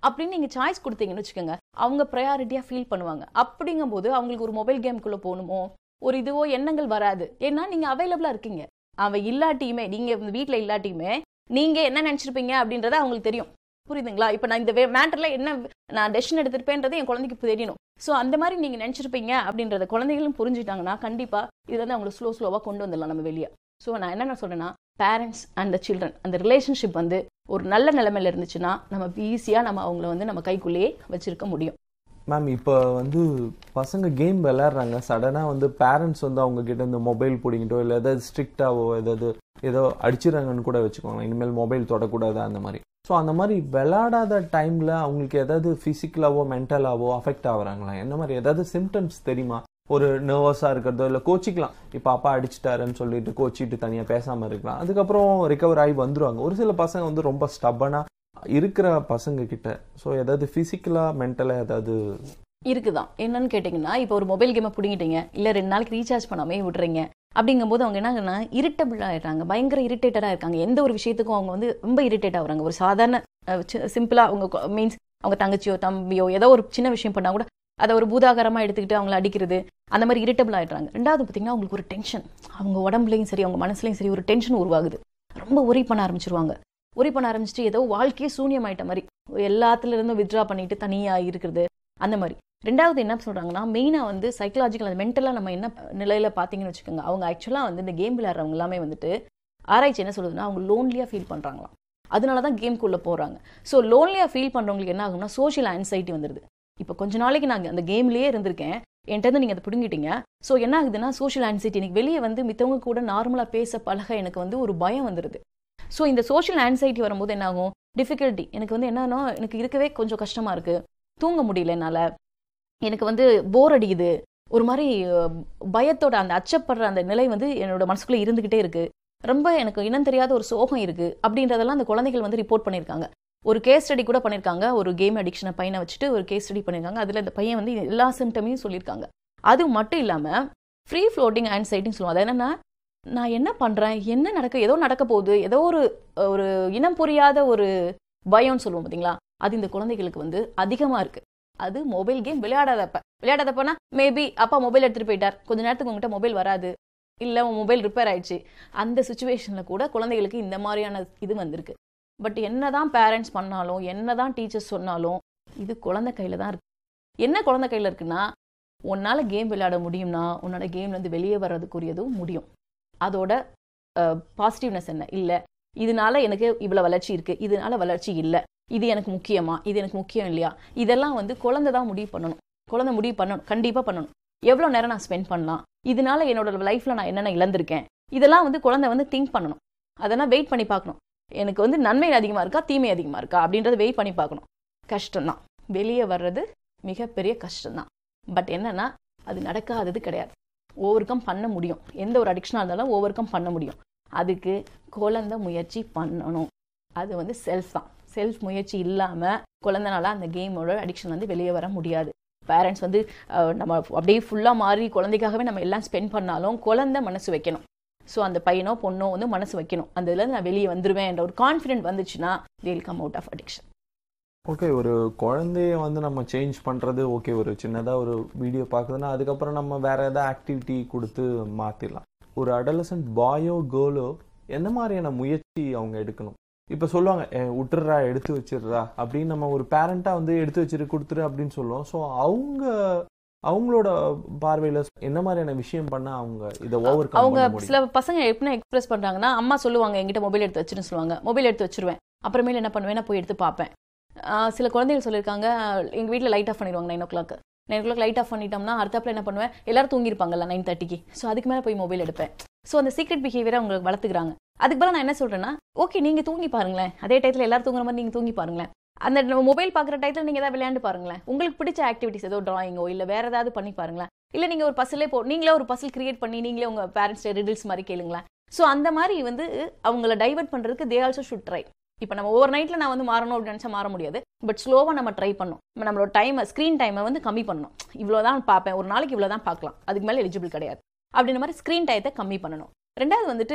அப்படின்னு நீங்க சாய்ஸ் கொடுத்தீங்கன்னு வச்சுக்கோங்க, அவங்க ப்ரையாரிட்டியா ஃபீல் பண்ணுவாங்க. அப்படிங்கும்போது அவங்களுக்கு ஒரு மொபைல் கேம்குள்ள போகணுமோ ஒரு இதுவோ எண்ணங்கள் வராது. ஏன்னா நீங்க அவைலபிளா இருக்கீங்க. அவன் இல்லாட்டியுமே, நீங்க வீட்டுல இல்லாட்டியுமே நீங்க என்ன நினைச்சிருப்பீங்க அப்படின்றத அவங்களுக்கு தெரியும். புரியுதுங்களா? இப்ப நான் இந்த மேட்டர்ல என்ன நான் டெசிஷன் எடுத்திருப்பேன்றது என் குழந்தைக்கு தெரியணும். ஸோ அந்த மாதிரி நீங்க நினைச்சிருப்பீங்க அப்படின்றத குழந்தைகளும் புரிஞ்சுட்டாங்கன்னா கண்டிப்பா இது வந்து அவங்களை ஸ்லோவா கொண்டு வந்துடலாம் நம்ம வெளியே. ஸோ நான் என்ன சொல்றேன்னா, பேரண்ட்ஸ் அண்ட் த சில்ட்ரன் அந்த ரிலேஷன்ஷிப் வந்து ஒரு நல்ல நிலைமையில இருந்துச்சுன்னா நம்ம ஈஸியா நம்ம அவங்கள வந்து நம்ம கைக்குள்ளேயே வச்சிருக்க முடியும். மேம், இப்போ வந்து பசங்க கேம் விளையாடுறாங்க, சடனாக வந்து பேரண்ட்ஸ் வந்து அவங்க கிட்ட இந்த மொபைல் பிடிங்கிட்டோ இல்லை ஏதாவது ஸ்ட்ரிக்டாவோ ஏதோ அடிச்சிடறாங்கன்னு கூட வச்சுக்கோங்க, இனிமேல் மொபைல் தொடக்கூடாது அந்த மாதிரி. ஸோ அந்த மாதிரி விளையாடாத டைமில் அவங்களுக்கு ஏதாவது ஃபிசிக்கலாவோ மென்டலாவோ அஃபெக்ட் ஆகுறாங்களா? என்ன மாதிரி ஏதாவது சிம்டம்ஸ் தெரியுமா? ஒரு நர்வஸாக இருக்கிறதோ இல்லை கோச்சிக்கலாம், இப்போ அப்பா அடிச்சிட்டாருன்னு சொல்லிட்டு கோச்சிட்டு தனியாக பேசாமல் இருக்கலாம், அதுக்கப்புறம் ரிகவர் ஆகி வந்துடுவாங்க. ஒரு சில பசங்க வந்து ரொம்ப ஸ்டப்பனாக இருக்கிற பசங்க கிட்ட ஸோ ஏதாவது ஃபிசிக்கலா மென்டலா ஏதாவது இருக்குதான். என்னன்னு கேட்டீங்கன்னா, இப்போ ஒரு மொபைல் கேமை பிடிங்கிட்டீங்க, இல்லை 2 நாளைக்கு ரீசார்ஜ் பண்ணாமே விடுறீங்க அப்படிங்கும்போது அவங்க என்னங்கன்னா இரிட்டபிள் ஆயிடுறாங்க, பயங்கர இரிட்டேட்டடா இருக்காங்க. எந்த ஒரு விஷயத்துக்கும் அவங்க வந்து ரொம்ப இரிட்டேட் ஆகுறாங்க. ஒரு சாதாரண சிம்பிளா அவங்க மீன்ஸ் அவங்க தங்கச்சியோ தம்பியோ ஏதோ ஒரு சின்ன விஷயம் பண்ணா கூட அதை ஒரு பூதாகரமா எடுத்துக்கிட்டு அவங்களை அடிக்கிறது, அந்த மாதிரி இரிட்டபிள் ஆயிடுறாங்க. ரெண்டாவது பார்த்தீங்கன்னா அவங்களுக்கு ஒரு டென்ஷன், அவங்க உடம்புலையும் சரி அவங்க மனசுலையும் சரி ஒரு டென்ஷன் உருவாகுது. ரொம்ப ஒரி பண்ண ஆரம்பிச்சிருவாங்க. ஒரி பண்ண ஆரம்பிச்சுட்டு ஏதோ வாழ்க்கையே சூன்யமாயிட்ட மாதிரி எல்லாத்துல இருந்தும் வித்ட்ரா பண்ணிட்டு தனியா இருக்கிறது அந்த மாதிரி. ரெண்டாவது என்ன சொல்றாங்கன்னா, மெயினா வந்து சைக்கலாஜிக்கல் மென்டலா நம்ம என்ன நிலையில பாத்தீங்கன்னு வச்சுக்கோங்க, அவங்க ஆக்சுவலா வந்து இந்த கேம் விளையாடுறவங்க எல்லாமே வந்துட்டு ஆராய்ச்சி என்ன சொல்லுதுன்னா அவங்க லோன்லியா ஃபீல் பண்றாங்களாம். அதனாலதான் கேம்குள்ள போறாங்க. ஸோ லோன்லியா ஃபீல் பண்றவங்களுக்கு என்ன ஆகும்னா சோஷியல் ஆன்சைட்டி வந்துருது. இப்போ கொஞ்ச நாளைக்கு நான் அந்த கேம்லயே இருந்திருக்கேன், என்கிட்ட நீங்க அதை பிடுங்கிட்டீங்க. ஸோ என்ன ஆகுதுன்னா சோஷியல் ஆன்சைட்டி, எனக்கு வெளியே வந்து மித்தவங்க கூட நார்மலா பேச பழக எனக்கு வந்து ஒரு பயம் வந்துருது. ஸோ இந்த சோஷியல் ஆன்சைட்டி வரும்போது என்ன ஆகும், டிஃபிகல்ட்டி, எனக்கு வந்து என்னன்னா எனக்கு இருக்கவே கொஞ்சம் கஷ்டமா இருக்கு, தூங்க முடியல என்னால, எனக்கு வந்து போர் அடிக்குது, ஒரு மாதிரி பயத்தோட அந்த அச்சப்படுற அந்த நிலை வந்து என்னோட மனசுக்குள்ள இருந்துகிட்டே இருக்கு, ரொம்ப எனக்கு இனம் தெரியாத ஒரு சோகம் இருக்கு அப்படின்றதெல்லாம் அந்த குழந்தைகள் வந்து ரிப்போர்ட் பண்ணியிருக்காங்க. ஒரு கேஸ் ஸ்டடி கூட பண்ணியிருக்காங்க. ஒரு கேம் அடிக்ஷனை பையனை வச்சுட்டு ஒரு கேஸ் ஸ்டடி பண்ணியிருக்காங்க. அதுல இந்த பையன் வந்து எல்லா சிம்டமையும் சொல்லியிருக்காங்க. அது மட்டும் இல்லாம ஃப்ரீ ஃப்ளோட்டிங் ஆன்சைட்டின்னு சொல்லுவாங்க. அது என்னன்னா, நான் என்ன பண்றேன், என்ன ஏதோ நடக்க போகுது, ஏதோ ஒரு இனம் புரியாத ஒரு பயம்னு சொல்லுவோம் பாத்தீங்களா, அது இந்த குழந்தைகளுக்கு வந்து அதிகமா இருக்கு. அது மொபைல் கேம் விளையாடாதப்பனா மேபி அப்பா மொபைல் எடுத்துட்டு போயிட்டார், கொஞ்ச நேரத்துக்கு உங்ககிட்ட மொபைல் வராது, இல்ல உன் மொபைல் ரிப்பேர் ஆயிடுச்சு, அந்த சுச்சுவேஷன்ல கூட குழந்தைகளுக்கு இந்த மாதிரியான இது வந்திருக்கு. பட் என்னதான் பேரண்ட்ஸ் பண்ணாலும் என்னதான் டீச்சர்ஸ் சொன்னாலும் இது குழந்தை கையில தான் இருக்கு. என்ன குழந்தை கையில இருக்குன்னா, உன்னால கேம் விளையாட முடியும்னா உன்னால கேம்ல இருந்து வெளியே வர்றதுக்குரியதும் முடியும். அதோட பாசிட்டிவ்னஸ் என்ன, இல்ல இதனால எனக்கு இவ்வளவு வளர்ச்சி இருக்கு, இதனால வளர்ச்சி இல்ல, இது எனக்கு முக்கியமா, இது எனக்கு முக்கியம் இல்லையா, இதெல்லாம் வந்து குழந்தை தான் முடிவு பண்ணணும். குழந்தை முடிவு பண்ணணும், கண்டிப்பா பண்ணணும். எவ்வளவு நேரம் நான் ஸ்பெண்ட் பண்ணலாம், இதனால என்னோட லைஃப்ல நான் என்னென்ன இழந்திருக்கேன், இதெல்லாம் வந்து குழந்தை வந்து திங்க் பண்ணணும். அதெல்லாம் வெயிட் பண்ணி பார்க்கணும். எனக்கு வந்து நன்மை அதிகமா இருக்கா தீமை அதிகமா இருக்கா அப்படின்றத வெயிட் பண்ணி பார்க்கணும். கஷ்டம்தான், வெளியே வர்றது மிகப்பெரிய கஷ்டம்தான். பட் என்னன்னா அது நடக்காதது கிடையாது, ஓவர் கம் பண்ண முடியும். எந்த ஒரு அடிக்ஷனா இருந்தாலும் ஓவர் கம் பண்ண முடியும். அதுக்கு குழந்தை முயற்சி பண்ணணும். அது வந்து செல்ஃப் தான். செல்ஃப் முயற்சி இல்லாம குழந்தைனால அந்த கேமோட அடிக்ஷன் வந்து வெளியே வர முடியாது. பேரண்ட்ஸ் வந்து நம்ம அப்படியே ஃபுல்லா மாறி குழந்தைக்காகவே நம்ம எல்லாம் ஸ்பெண்ட் பண்ணாலும் குழந்தை மனசு வைக்கணும். ஸோ அந்த பையனோ பொண்ணோ வந்து மனசு வைக்கணும், அந்த இதுல நான் வெளியே வந்துருவேன் என்ற ஒரு கான்ஃபிடென்ட் வந்துச்சுன்னா they will come out of addiction. Okay, ஒரு குழந்தைய வந்து நம்ம சேஞ்ச் பண்ணுறது ஓகே, ஒரு சின்னதாக ஒரு வீடியோ பார்க்குதுன்னா அதுக்கப்புறம் நம்ம வேற ஏதாவது ஆக்டிவிட்டி கொடுத்து மாற்றிடலாம். ஒரு அடலசன்ட் பாயோ கேர்ளோ எந்த மாதிரியான முயற்சி அவங்க எடுக்கணும்? இப்போ சொல்லுவாங்க விட்டுறா எடுத்து வச்சிடுறா அப்படின்னு, நம்ம ஒரு பேரண்ட்டாக வந்து எடுத்து வச்சிரு கொடுத்துரு அப்படின்னு சொல்லுவோம். ஸோ அவங்களோட பார்வையில் என்ன மாதிரியான விஷயம் பண்ணா அவங்க இதை ஓவர் கம் அவங்க பண்ண முடியும்? சில பசங்க எப்படி எக்ஸ்பிரஸ் பண்றாங்கன்னா, அம்மா சொல்லுவாங்க என்கிட்ட மொபைல் எடுத்து வச்சுன்னு சொல்லுவாங்க, மொபைல் எடுத்து வச்சிருவேன், அப்புறமேல என்ன பண்ணுவேன், நான் போய் எடுத்து பார்ப்பேன். சில குழந்தைகள் சொல்லியிருக்காங்க, எங்க வீட்டில் லைட் ஆஃப் பண்ணிடுவாங்க 9 o'clock. 9 o'clock லைட் ஆஃப் பண்ணிட்டோம்னா அடுத்தாப்புல என்ன பண்ணுவேன், எல்லாரும் தூங்கிருப்பாங்கல்ல 9:30க்கு, ஸோ அதுக்கு மேலே போய் மொபைல் எடுப்பேன். ஸோ அந்த சீக்ரெட் பிஹேவியரை அவங்க வளர்த்துக்கிறாங்க. அதுக்கு பதிலாக நான் என்ன சொல்றேன்னா, ஓகே நீங்க தூங்கி பாருங்களேன், அதே டயத்தில் எல்லாரும் தூங்குற மாதிரி நீங்க தூங்கி பாருங்களேன், அந்த மொபைல் பார்க்குற டயத்தில் நீங்க ஏதாவது விளையாண்டு பாருங்களேன், உங்களுக்கு பிடிச்ச ஆக்டிவிட்டிஸ் ஏதோ டிராயிங்கோ இல்லை வேற ஏதாவது பண்ணி பாருங்களேன், இல்லை நீங்க ஒரு பசிலே நீங்களே ஒரு பசில் கிரியேட் பண்ணி நீங்களே உங்க பேரண்ட்ஸ் ரிடில்ஸ் மாதிரி கேளுங்களேன். ஸோ அந்த மாதிரி வந்து அவங்கள டைவர்ட் பண்றதுக்கு தே ஆல்சோ ஷுட் ட்ரை. இப்போ நம்ம ஓவர் நைட்ல நான் வந்து மாறணும் அப்படின்னு நினைச்சா மாற முடியாது. பட் ஸ்லோவா நம்ம ட்ரை பண்ணணும். நம்மளோட ஸ்க்ரீன் டைமை வந்து கம்மி பண்ணணும். இவ்வளவுதான் பார்ப்பேன், ஒரு நாளைக்கு இவ்வளவுதான் பார்க்கலாம், அதுக்கு மேலே எலிஜிபிள் கிடையாது அப்படின்ற மாதிரி ஸ்க்ரீன் டயத்தை கம்மி பண்ணணும். ரெண்டாவது வந்துட்டு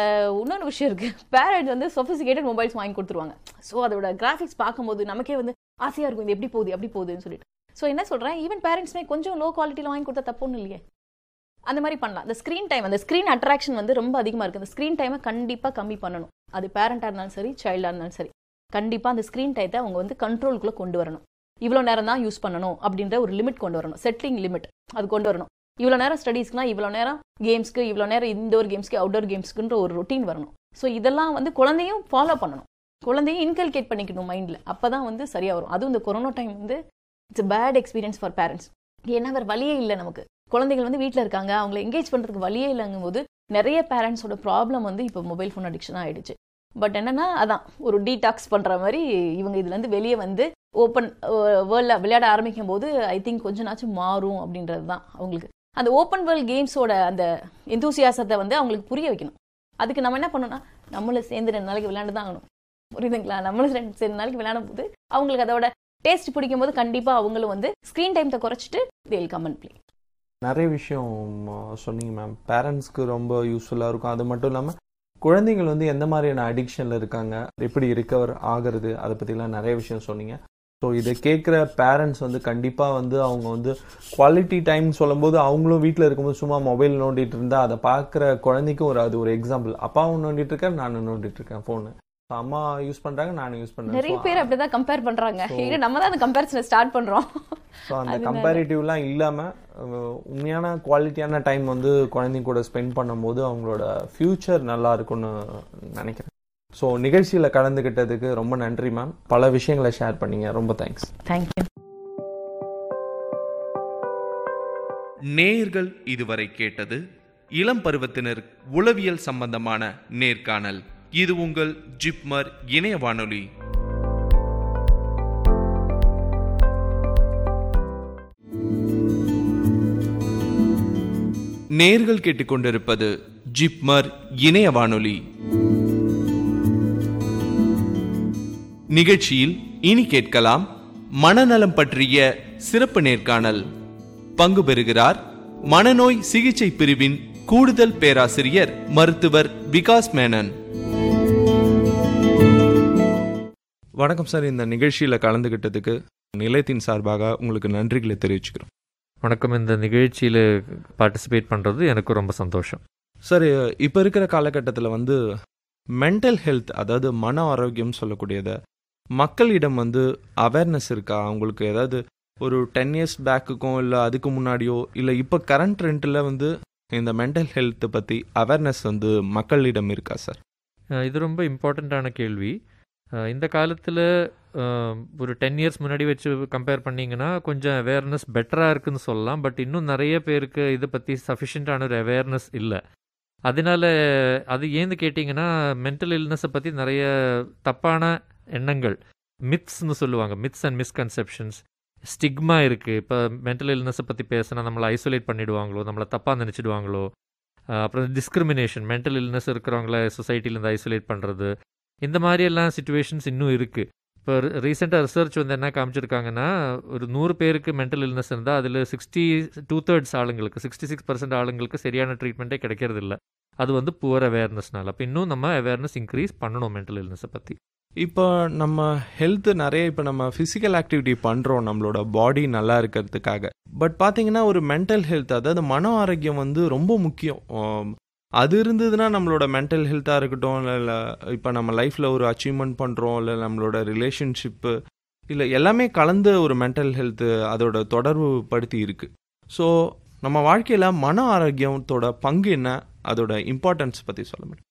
இன்னொரு விஷயம் இருக்கு, பேரண்ட்ஸ் வந்து சொஃபிஸ்டிகேட்டட் மொபைல்ஸ் வாங்கி கொடுத்துருவாங்க. ஸோ அதோட கிராஃபிக்ஸ் பார்க்கும்போது நமக்கே வந்து ஆசையாக இருக்கும் இது எப்படி போகுது எப்படி போகுதுன்னு சொல்லிட்டு. ஸோ என்ன சொல்கிறேன், ஈவன் பேரண்ட்ஸ்மே கொஞ்சம் லோ குவாலிட்டியில் வாங்கி கொடுத்தா தப்பு ஒன்றும் இல்லையே, அந்த மாதிரி பண்ணலாம். இந்த ஸ்க்ரீன் டைம், அந்த ஸ்க்ரீன் அட்ராக்ஷன் வந்து ரொம்ப அதிகமாக இருக்குது. அந்த ஸ்க்ரீன் டைமை கண்டிப்பாக கம்மி பண்ணணும். அது பேரண்டாக இருந்தாலும் சரி, சைல்டாக இருந்தாலும் சரி, கண்டிப்பாக அந்த ஸ்க்ரீன் டைத்தை அவங்க வந்து கண்ட்ரோலுக்குள்ளே கொண்டு வரணும். இவ்வளோ நேரம் தான் யூஸ் பண்ணணும் அப்படின்ற ஒரு லிமிட் கொண்டு வரணும், செட்டிங் லிமிட் அது கொண்டு வரணும். இவ்வளோ நேரம் ஸ்டடீஸ்க்குலாம், இவ்வளோ நேரம் கேம்ஸ்க்கு, இவ்வளோ நேரம் இன்டோர் கேம்ஸ்க்கு, அவுட்டோர் கேம்ஸ்க்குன்ற ஒரு ரொட்டீன் வரணும். ஸோ இதெல்லாம் வந்து குழந்தையும் ஃபாலோ பண்ணணும், குழந்தையும் இன்கல்கேட் பண்ணிக்கணும் மைண்டில். அப்போ தான் வந்து சரியாக வரும். அதுவும் இந்த கொரோனா டைம் வந்து it's bad experience for parents. ஏன்னா வேறு வழியே இல்லை நமக்கு. குழந்தைகள் வந்து வீட்டில் இருக்காங்க, அவங்கள என்கேஜ் பண்ணுறதுக்கு வழியே இல்லைங்கும் போது நிறைய பேரண்ட்ஸோட ப்ராப்ளம் வந்து இப்போ மொபைல் ஃபோன் அடிக்ஷனாக ஆகிடுச்சு. பட் என்னன்னா அதான் ஒரு டீடாக்ஸ் பண்ணுற மாதிரி இவங்க இதுலேருந்து வெளியே வந்து ஓப்பன் வேர்ல்டில் விளையாட ஆரம்பிக்கும் போது ஐ திங்க் கொஞ்ச நாச்சும் மாறும் அப்படின்றது தான் அவங்களுக்கு. அந்த ஓப்பன் வேர்ல்ட் கேம்ஸோட அந்த எந்தூசியாசத்தை வந்து அவங்களுக்கு புரிய வைக்கணும். அதுக்கு நம்ம என்ன பண்ணணும்னா, நம்மளை சேர்ந்து 2 நாளைக்கு விளையாண்டு தான் ஆகணும், புரியுதுங்களா? நம்மளும் 2 நாளைக்கு விளையாடும் போது அவங்களுக்கு அதோட டேஸ்ட் பிடிக்கும் போது கண்டிப்பாக அவங்களும் வந்து ஸ்க்ரீன் டைத்தை குறைச்சிட்டு தேல் கம் அண்ட் ப்ளே. நிறைய விஷயம் சொன்னீங்க மேம், பேரண்ட்ஸ்க்கு ரொம்ப யூஸ்ஃபுல்லாக இருக்கும். அது மட்டும் இல்லாமல் குழந்தைகள் வந்து எந்த மாதிரியான அடிக்ஷனில் இருக்காங்க, எப்படி ரிகவர் ஆகிறது, அதை பற்றிலாம் நிறைய விஷயம் சொன்னீங்க. ஸோ இதை கேட்குற பேரண்ட்ஸ் வந்து கண்டிப்பாக வந்து அவங்க வந்து குவாலிட்டி டைம் சொல்லும்போது அவங்களும் வீட்டில் இருக்கும்போது சும்மா மொபைல் நோண்டிட்டு இருந்தால் அதை பார்க்குற குழந்தைக்கும் அது ஒரு எக்ஸாம்பிள். அப்பாவும் நோண்டிட்டு இருக்கேன், நானும் நோண்டிட்டு இருக்கேன் ஃபோனு, அம்மா யூஸ் பண்றாங்க, நானும் யூஸ் பண்றேன். நிறைய பேர் அப்படிதான் கம்பேர் பண்றாங்க. இல்ல நம்ம தான் அந்த கம்பேரிசனை ஸ்டார்ட் பண்றோம். ஸோ அந்த கம்பேரிட்டிவ்லாம் இல்லாமல் உண்மையான குவாலிட்டியான டைம் வந்து குழந்தைங்க கூட ஸ்பெண்ட் பண்ணும்போது அவங்களோட ஃபியூச்சர் நல்லா இருக்கும்னு நினைக்கிறேன். ஸோ நிகழ்ச்சியில் கலந்துக்கிட்டதுக்கு ரொம்ப நன்றி மேம். பல விஷயங்களை ஷேர் பண்ணீங்க, ரொம்ப தேங்க்ஸ். தேங்க்யூ. நேயர்கள் இதுவரை கேட்டது இளம் பருவத்தினர் உளவியல் சம்பந்தமான நேர்காணல். இது உங்கள் ஜிப்மர் இணைய வானொலி. நேர்கள் கேட்டுக்கொண்டிருப்பது ஜிப்மர் இணைய வானொலி. நிகழ்ச்சியில் இனி கேட்கலாம் மனநலம் பற்றிய சிறப்பு நேர்காணல். பங்கு பெறுகிறார் மனநோய் சிகிச்சை பிரிவின் கூடுதல் பேராசிரியர் மருத்துவர் விகாஸ் மேனன். வணக்கம் சார். இந்த நிகழ்ச்சியில் கலந்துக்கிட்டதுக்கு நிலையத்தின் சார்பாக உங்களுக்கு நன்றிகளை தெரிவிச்சுக்கிறோம். வணக்கம். இந்த நிகழ்ச்சியில் பார்ட்டிசிபேட் பண்ணுறது எனக்கு ரொம்ப சந்தோஷம். சார், இப்போ இருக்கிற காலகட்டத்தில் வந்து மென்டல் ஹெல்த், அதாவது மன ஆரோக்கியம் சொல்லக்கூடியதை மக்களிடம் வந்து அவேர்னஸ் இருக்கா? அவங்களுக்கு ஏதாவது ஒரு 10 years பேக்குக்கும் இல்லை அதுக்கு முன்னாடியோ இல்லை இப்போ கரண்ட் ட்ரெண்டில் வந்து இந்த மென்டல் ஹெல்த்தை பற்றி அவேர்னஸ் வந்து மக்களிடம் இருக்கா சார்? இது ரொம்ப இம்பார்ட்டண்ட்டான கேள்வி. இந்த காலத்தில் ஒரு 10 years முன்னாடி வச்சு கம்பேர் பண்ணிங்கன்னா கொஞ்சம் அவேர்னஸ் பெட்டராக இருக்குதுன்னு சொல்லலாம். பட் இன்னும் நிறைய பேருக்கு இதை பற்றி சஃபிஷியண்ட்டான ஒரு அவேர்னஸ் இல்லை. அதனால அது ஏன்னு கேட்டிங்கன்னா, மென்டல் இல்னஸை பற்றி நிறைய தப்பான எண்ணங்கள், மித்ஸ்ன்னு சொல்லுவாங்க, மித்ஸ் அண்ட் மிஸ்கன்செப்ஷன்ஸ், ஸ்டிக்மா இருக்குது. இப்போ மென்டல் இல்னஸை பற்றி பேசினா நம்மளை ஐசோலேட் பண்ணிவிடுவாங்களோ, நம்மளை தப்பாக நினச்சிடுவாங்களோ. அப்புறம் டிஸ்கிரிமினேஷன், மென்டல் இல்னஸ் இருக்கிறவங்கள சொசைட்டிலேருந்து ஐசோலேட் பண்ணுறது, இந்த மாதிரியெல்லாம் சுச்சுவேஷன்ஸ் இன்னும் இருக்குது. இப்போ ரீசெண்டாக ரிசர்ச் வந்து என்ன காமிச்சிருக்காங்கன்னா, ஒரு 100 பேருக்கு மென்டல் இல்னஸ் இருந்தால் அதில் 2/3 ஆளுங்களுக்கு, 66% ஆளுங்களுக்கு சரியான ட்ரீட்மெண்ட்டே கிடைக்கிறது இல்லை. அது வந்து புவர் அவேர்னஸ்னால. அப்போ இன்னும் நம்ம அவேர்னஸ் இன்க்ரீஸ் பண்ணணும் மென்டல் இல்னஸை பற்றி. இப்போ நம்ம ஹெல்த்து நிறைய, இப்போ நம்ம ஃபிசிக்கல் ஆக்டிவிட்டி பண்ணுறோம் நம்மளோட பாடி நல்லா இருக்கிறதுக்காக. பட் பார்த்தீங்கன்னா ஒரு மென்டல் ஹெல்த், அதாவது மன ஆரோக்கியம் வந்து ரொம்ப முக்கியம். அது இருந்ததுன்னா நம்மளோட மென்டல் ஹெல்த்தாக இருக்கட்டும், இல்லை இப்போ நம்ம லைஃப்பில் ஒரு அச்சீவ்மெண்ட் பண்ணுறோம், இல்லை நம்மளோட ரிலேஷன்ஷிப்பு, இல்லை எல்லாமே கலந்து ஒரு மென்டல் ஹெல்த்து அதோட தொடர்பு படுத்தி இருக்குது. ஸோ நம்ம வாழ்க்கையில் மன ஆரோக்கியத்தோட பங்கு என்ன, அதோட இம்பார்ட்டன்ஸ் பற்றி சொல்ல முடியும்?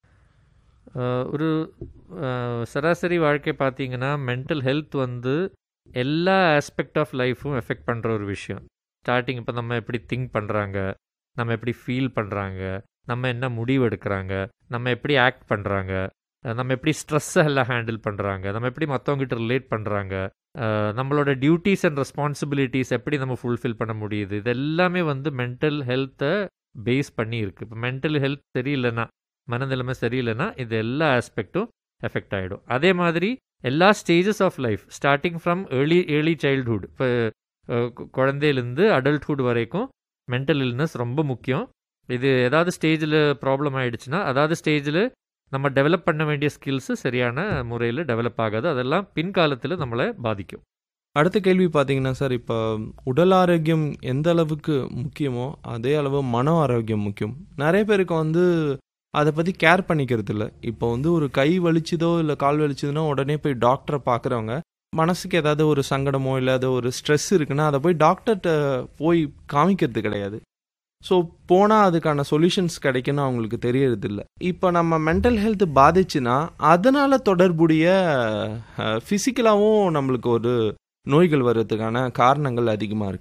ஒரு சராசரி வாழ்க்கை பார்த்தீங்கன்னா மென்டல் ஹெல்த் வந்து எல்லா ஆஸ்பெக்ட் ஆஃப் லைஃப்பும் எஃபெக்ட் பண்ணுற ஒரு விஷயம். ஸ்டார்டிங் இப்போ நம்ம எப்படி திங்க் பண்ணுறாங்க, நம்ம எப்படி ஃபீல் பண்ணுறாங்க, நம்ம என்ன முடிவு எடுக்கிறாங்க, நம்ம எப்படி ஆக்ட் பண்ணுறாங்க, நம்ம எப்படி ஸ்ட்ரெஸ்ஸை எல்லாம் ஹேண்டில் பண்ணுறாங்க, நம்ம எப்படி மற்றவங்ககிட்ட ரிலேட் பண்ணுறாங்க, நம்மளோட டியூட்டிஸ் அண்ட் ரெஸ்பான்சிபிலிட்டிஸ் எப்படி நம்ம ஃபுல்ஃபில் பண்ண முடியுது, இது எல்லாமே வந்து மென்டல் ஹெல்த்தை பேஸ் பண்ணி இருக்குது. இப்போ மென்டல் ஹெல்த் சரியில்லைன்னா, மனநிலைமை சரியில்லைன்னா இது எல்லா ஆஸ்பெக்டும் எஃபெக்ட் ஆகிடும். அதே மாதிரி எல்லா stages of life, starting from early childhood, இப்போ குழந்தையிலேருந்து அடல்ட்ஹுட் வரைக்கும் மென்டல் இல்னஸ் ரொம்ப முக்கியம். இது ஏதாவது ஸ்டேஜில் ப்ராப்ளம் ஆகிடுச்சுன்னா, அதாவது ஸ்டேஜில் நம்ம டெவலப் பண்ண வேண்டிய ஸ்கில்ஸு சரியான முறையில் டெவலப் ஆகாது. அதெல்லாம் பின்காலத்தில் நம்மளை பாதிக்கும். அடுத்த கேள்வி பார்த்தீங்கன்னா சார், இப்போ உடல் ஆரோக்கியம் எந்த அளவுக்கு முக்கியமோ அதே அளவு மன ஆரோக்கியம் முக்கியம். நிறைய பேருக்கு வந்து அதை பற்றி கேர் பண்ணிக்கிறது இல்லை. இப்போ வந்து ஒரு கை வலிச்சுதோ இல்லை கால் வலிச்சுதுன்னா உடனே போய் டாக்டரை பார்க்குறவங்க, மனசுக்கு ஏதாவது ஒரு சங்கடமோ இல்லை அது ஒரு ஸ்ட்ரெஸ் இருக்குன்னா அதை போய் டாக்டர்கிட்ட போய் காமிக்கிறது கிடையாது. ஸோ போனால் அதுக்கான சொல்யூஷன்ஸ் கிடைக்குன்னு அவங்களுக்கு தெரியறதில்ல. இப்போ நம்ம மென்டல் ஹெல்த் பாதிச்சுன்னா அதனால் தொடர்புடைய ஃபிசிக்கலாகவும் நம்மளுக்கு ஒரு நோய்கள் வர்றதுக்கான காரணங்கள் அதிகமாக இருக்குது.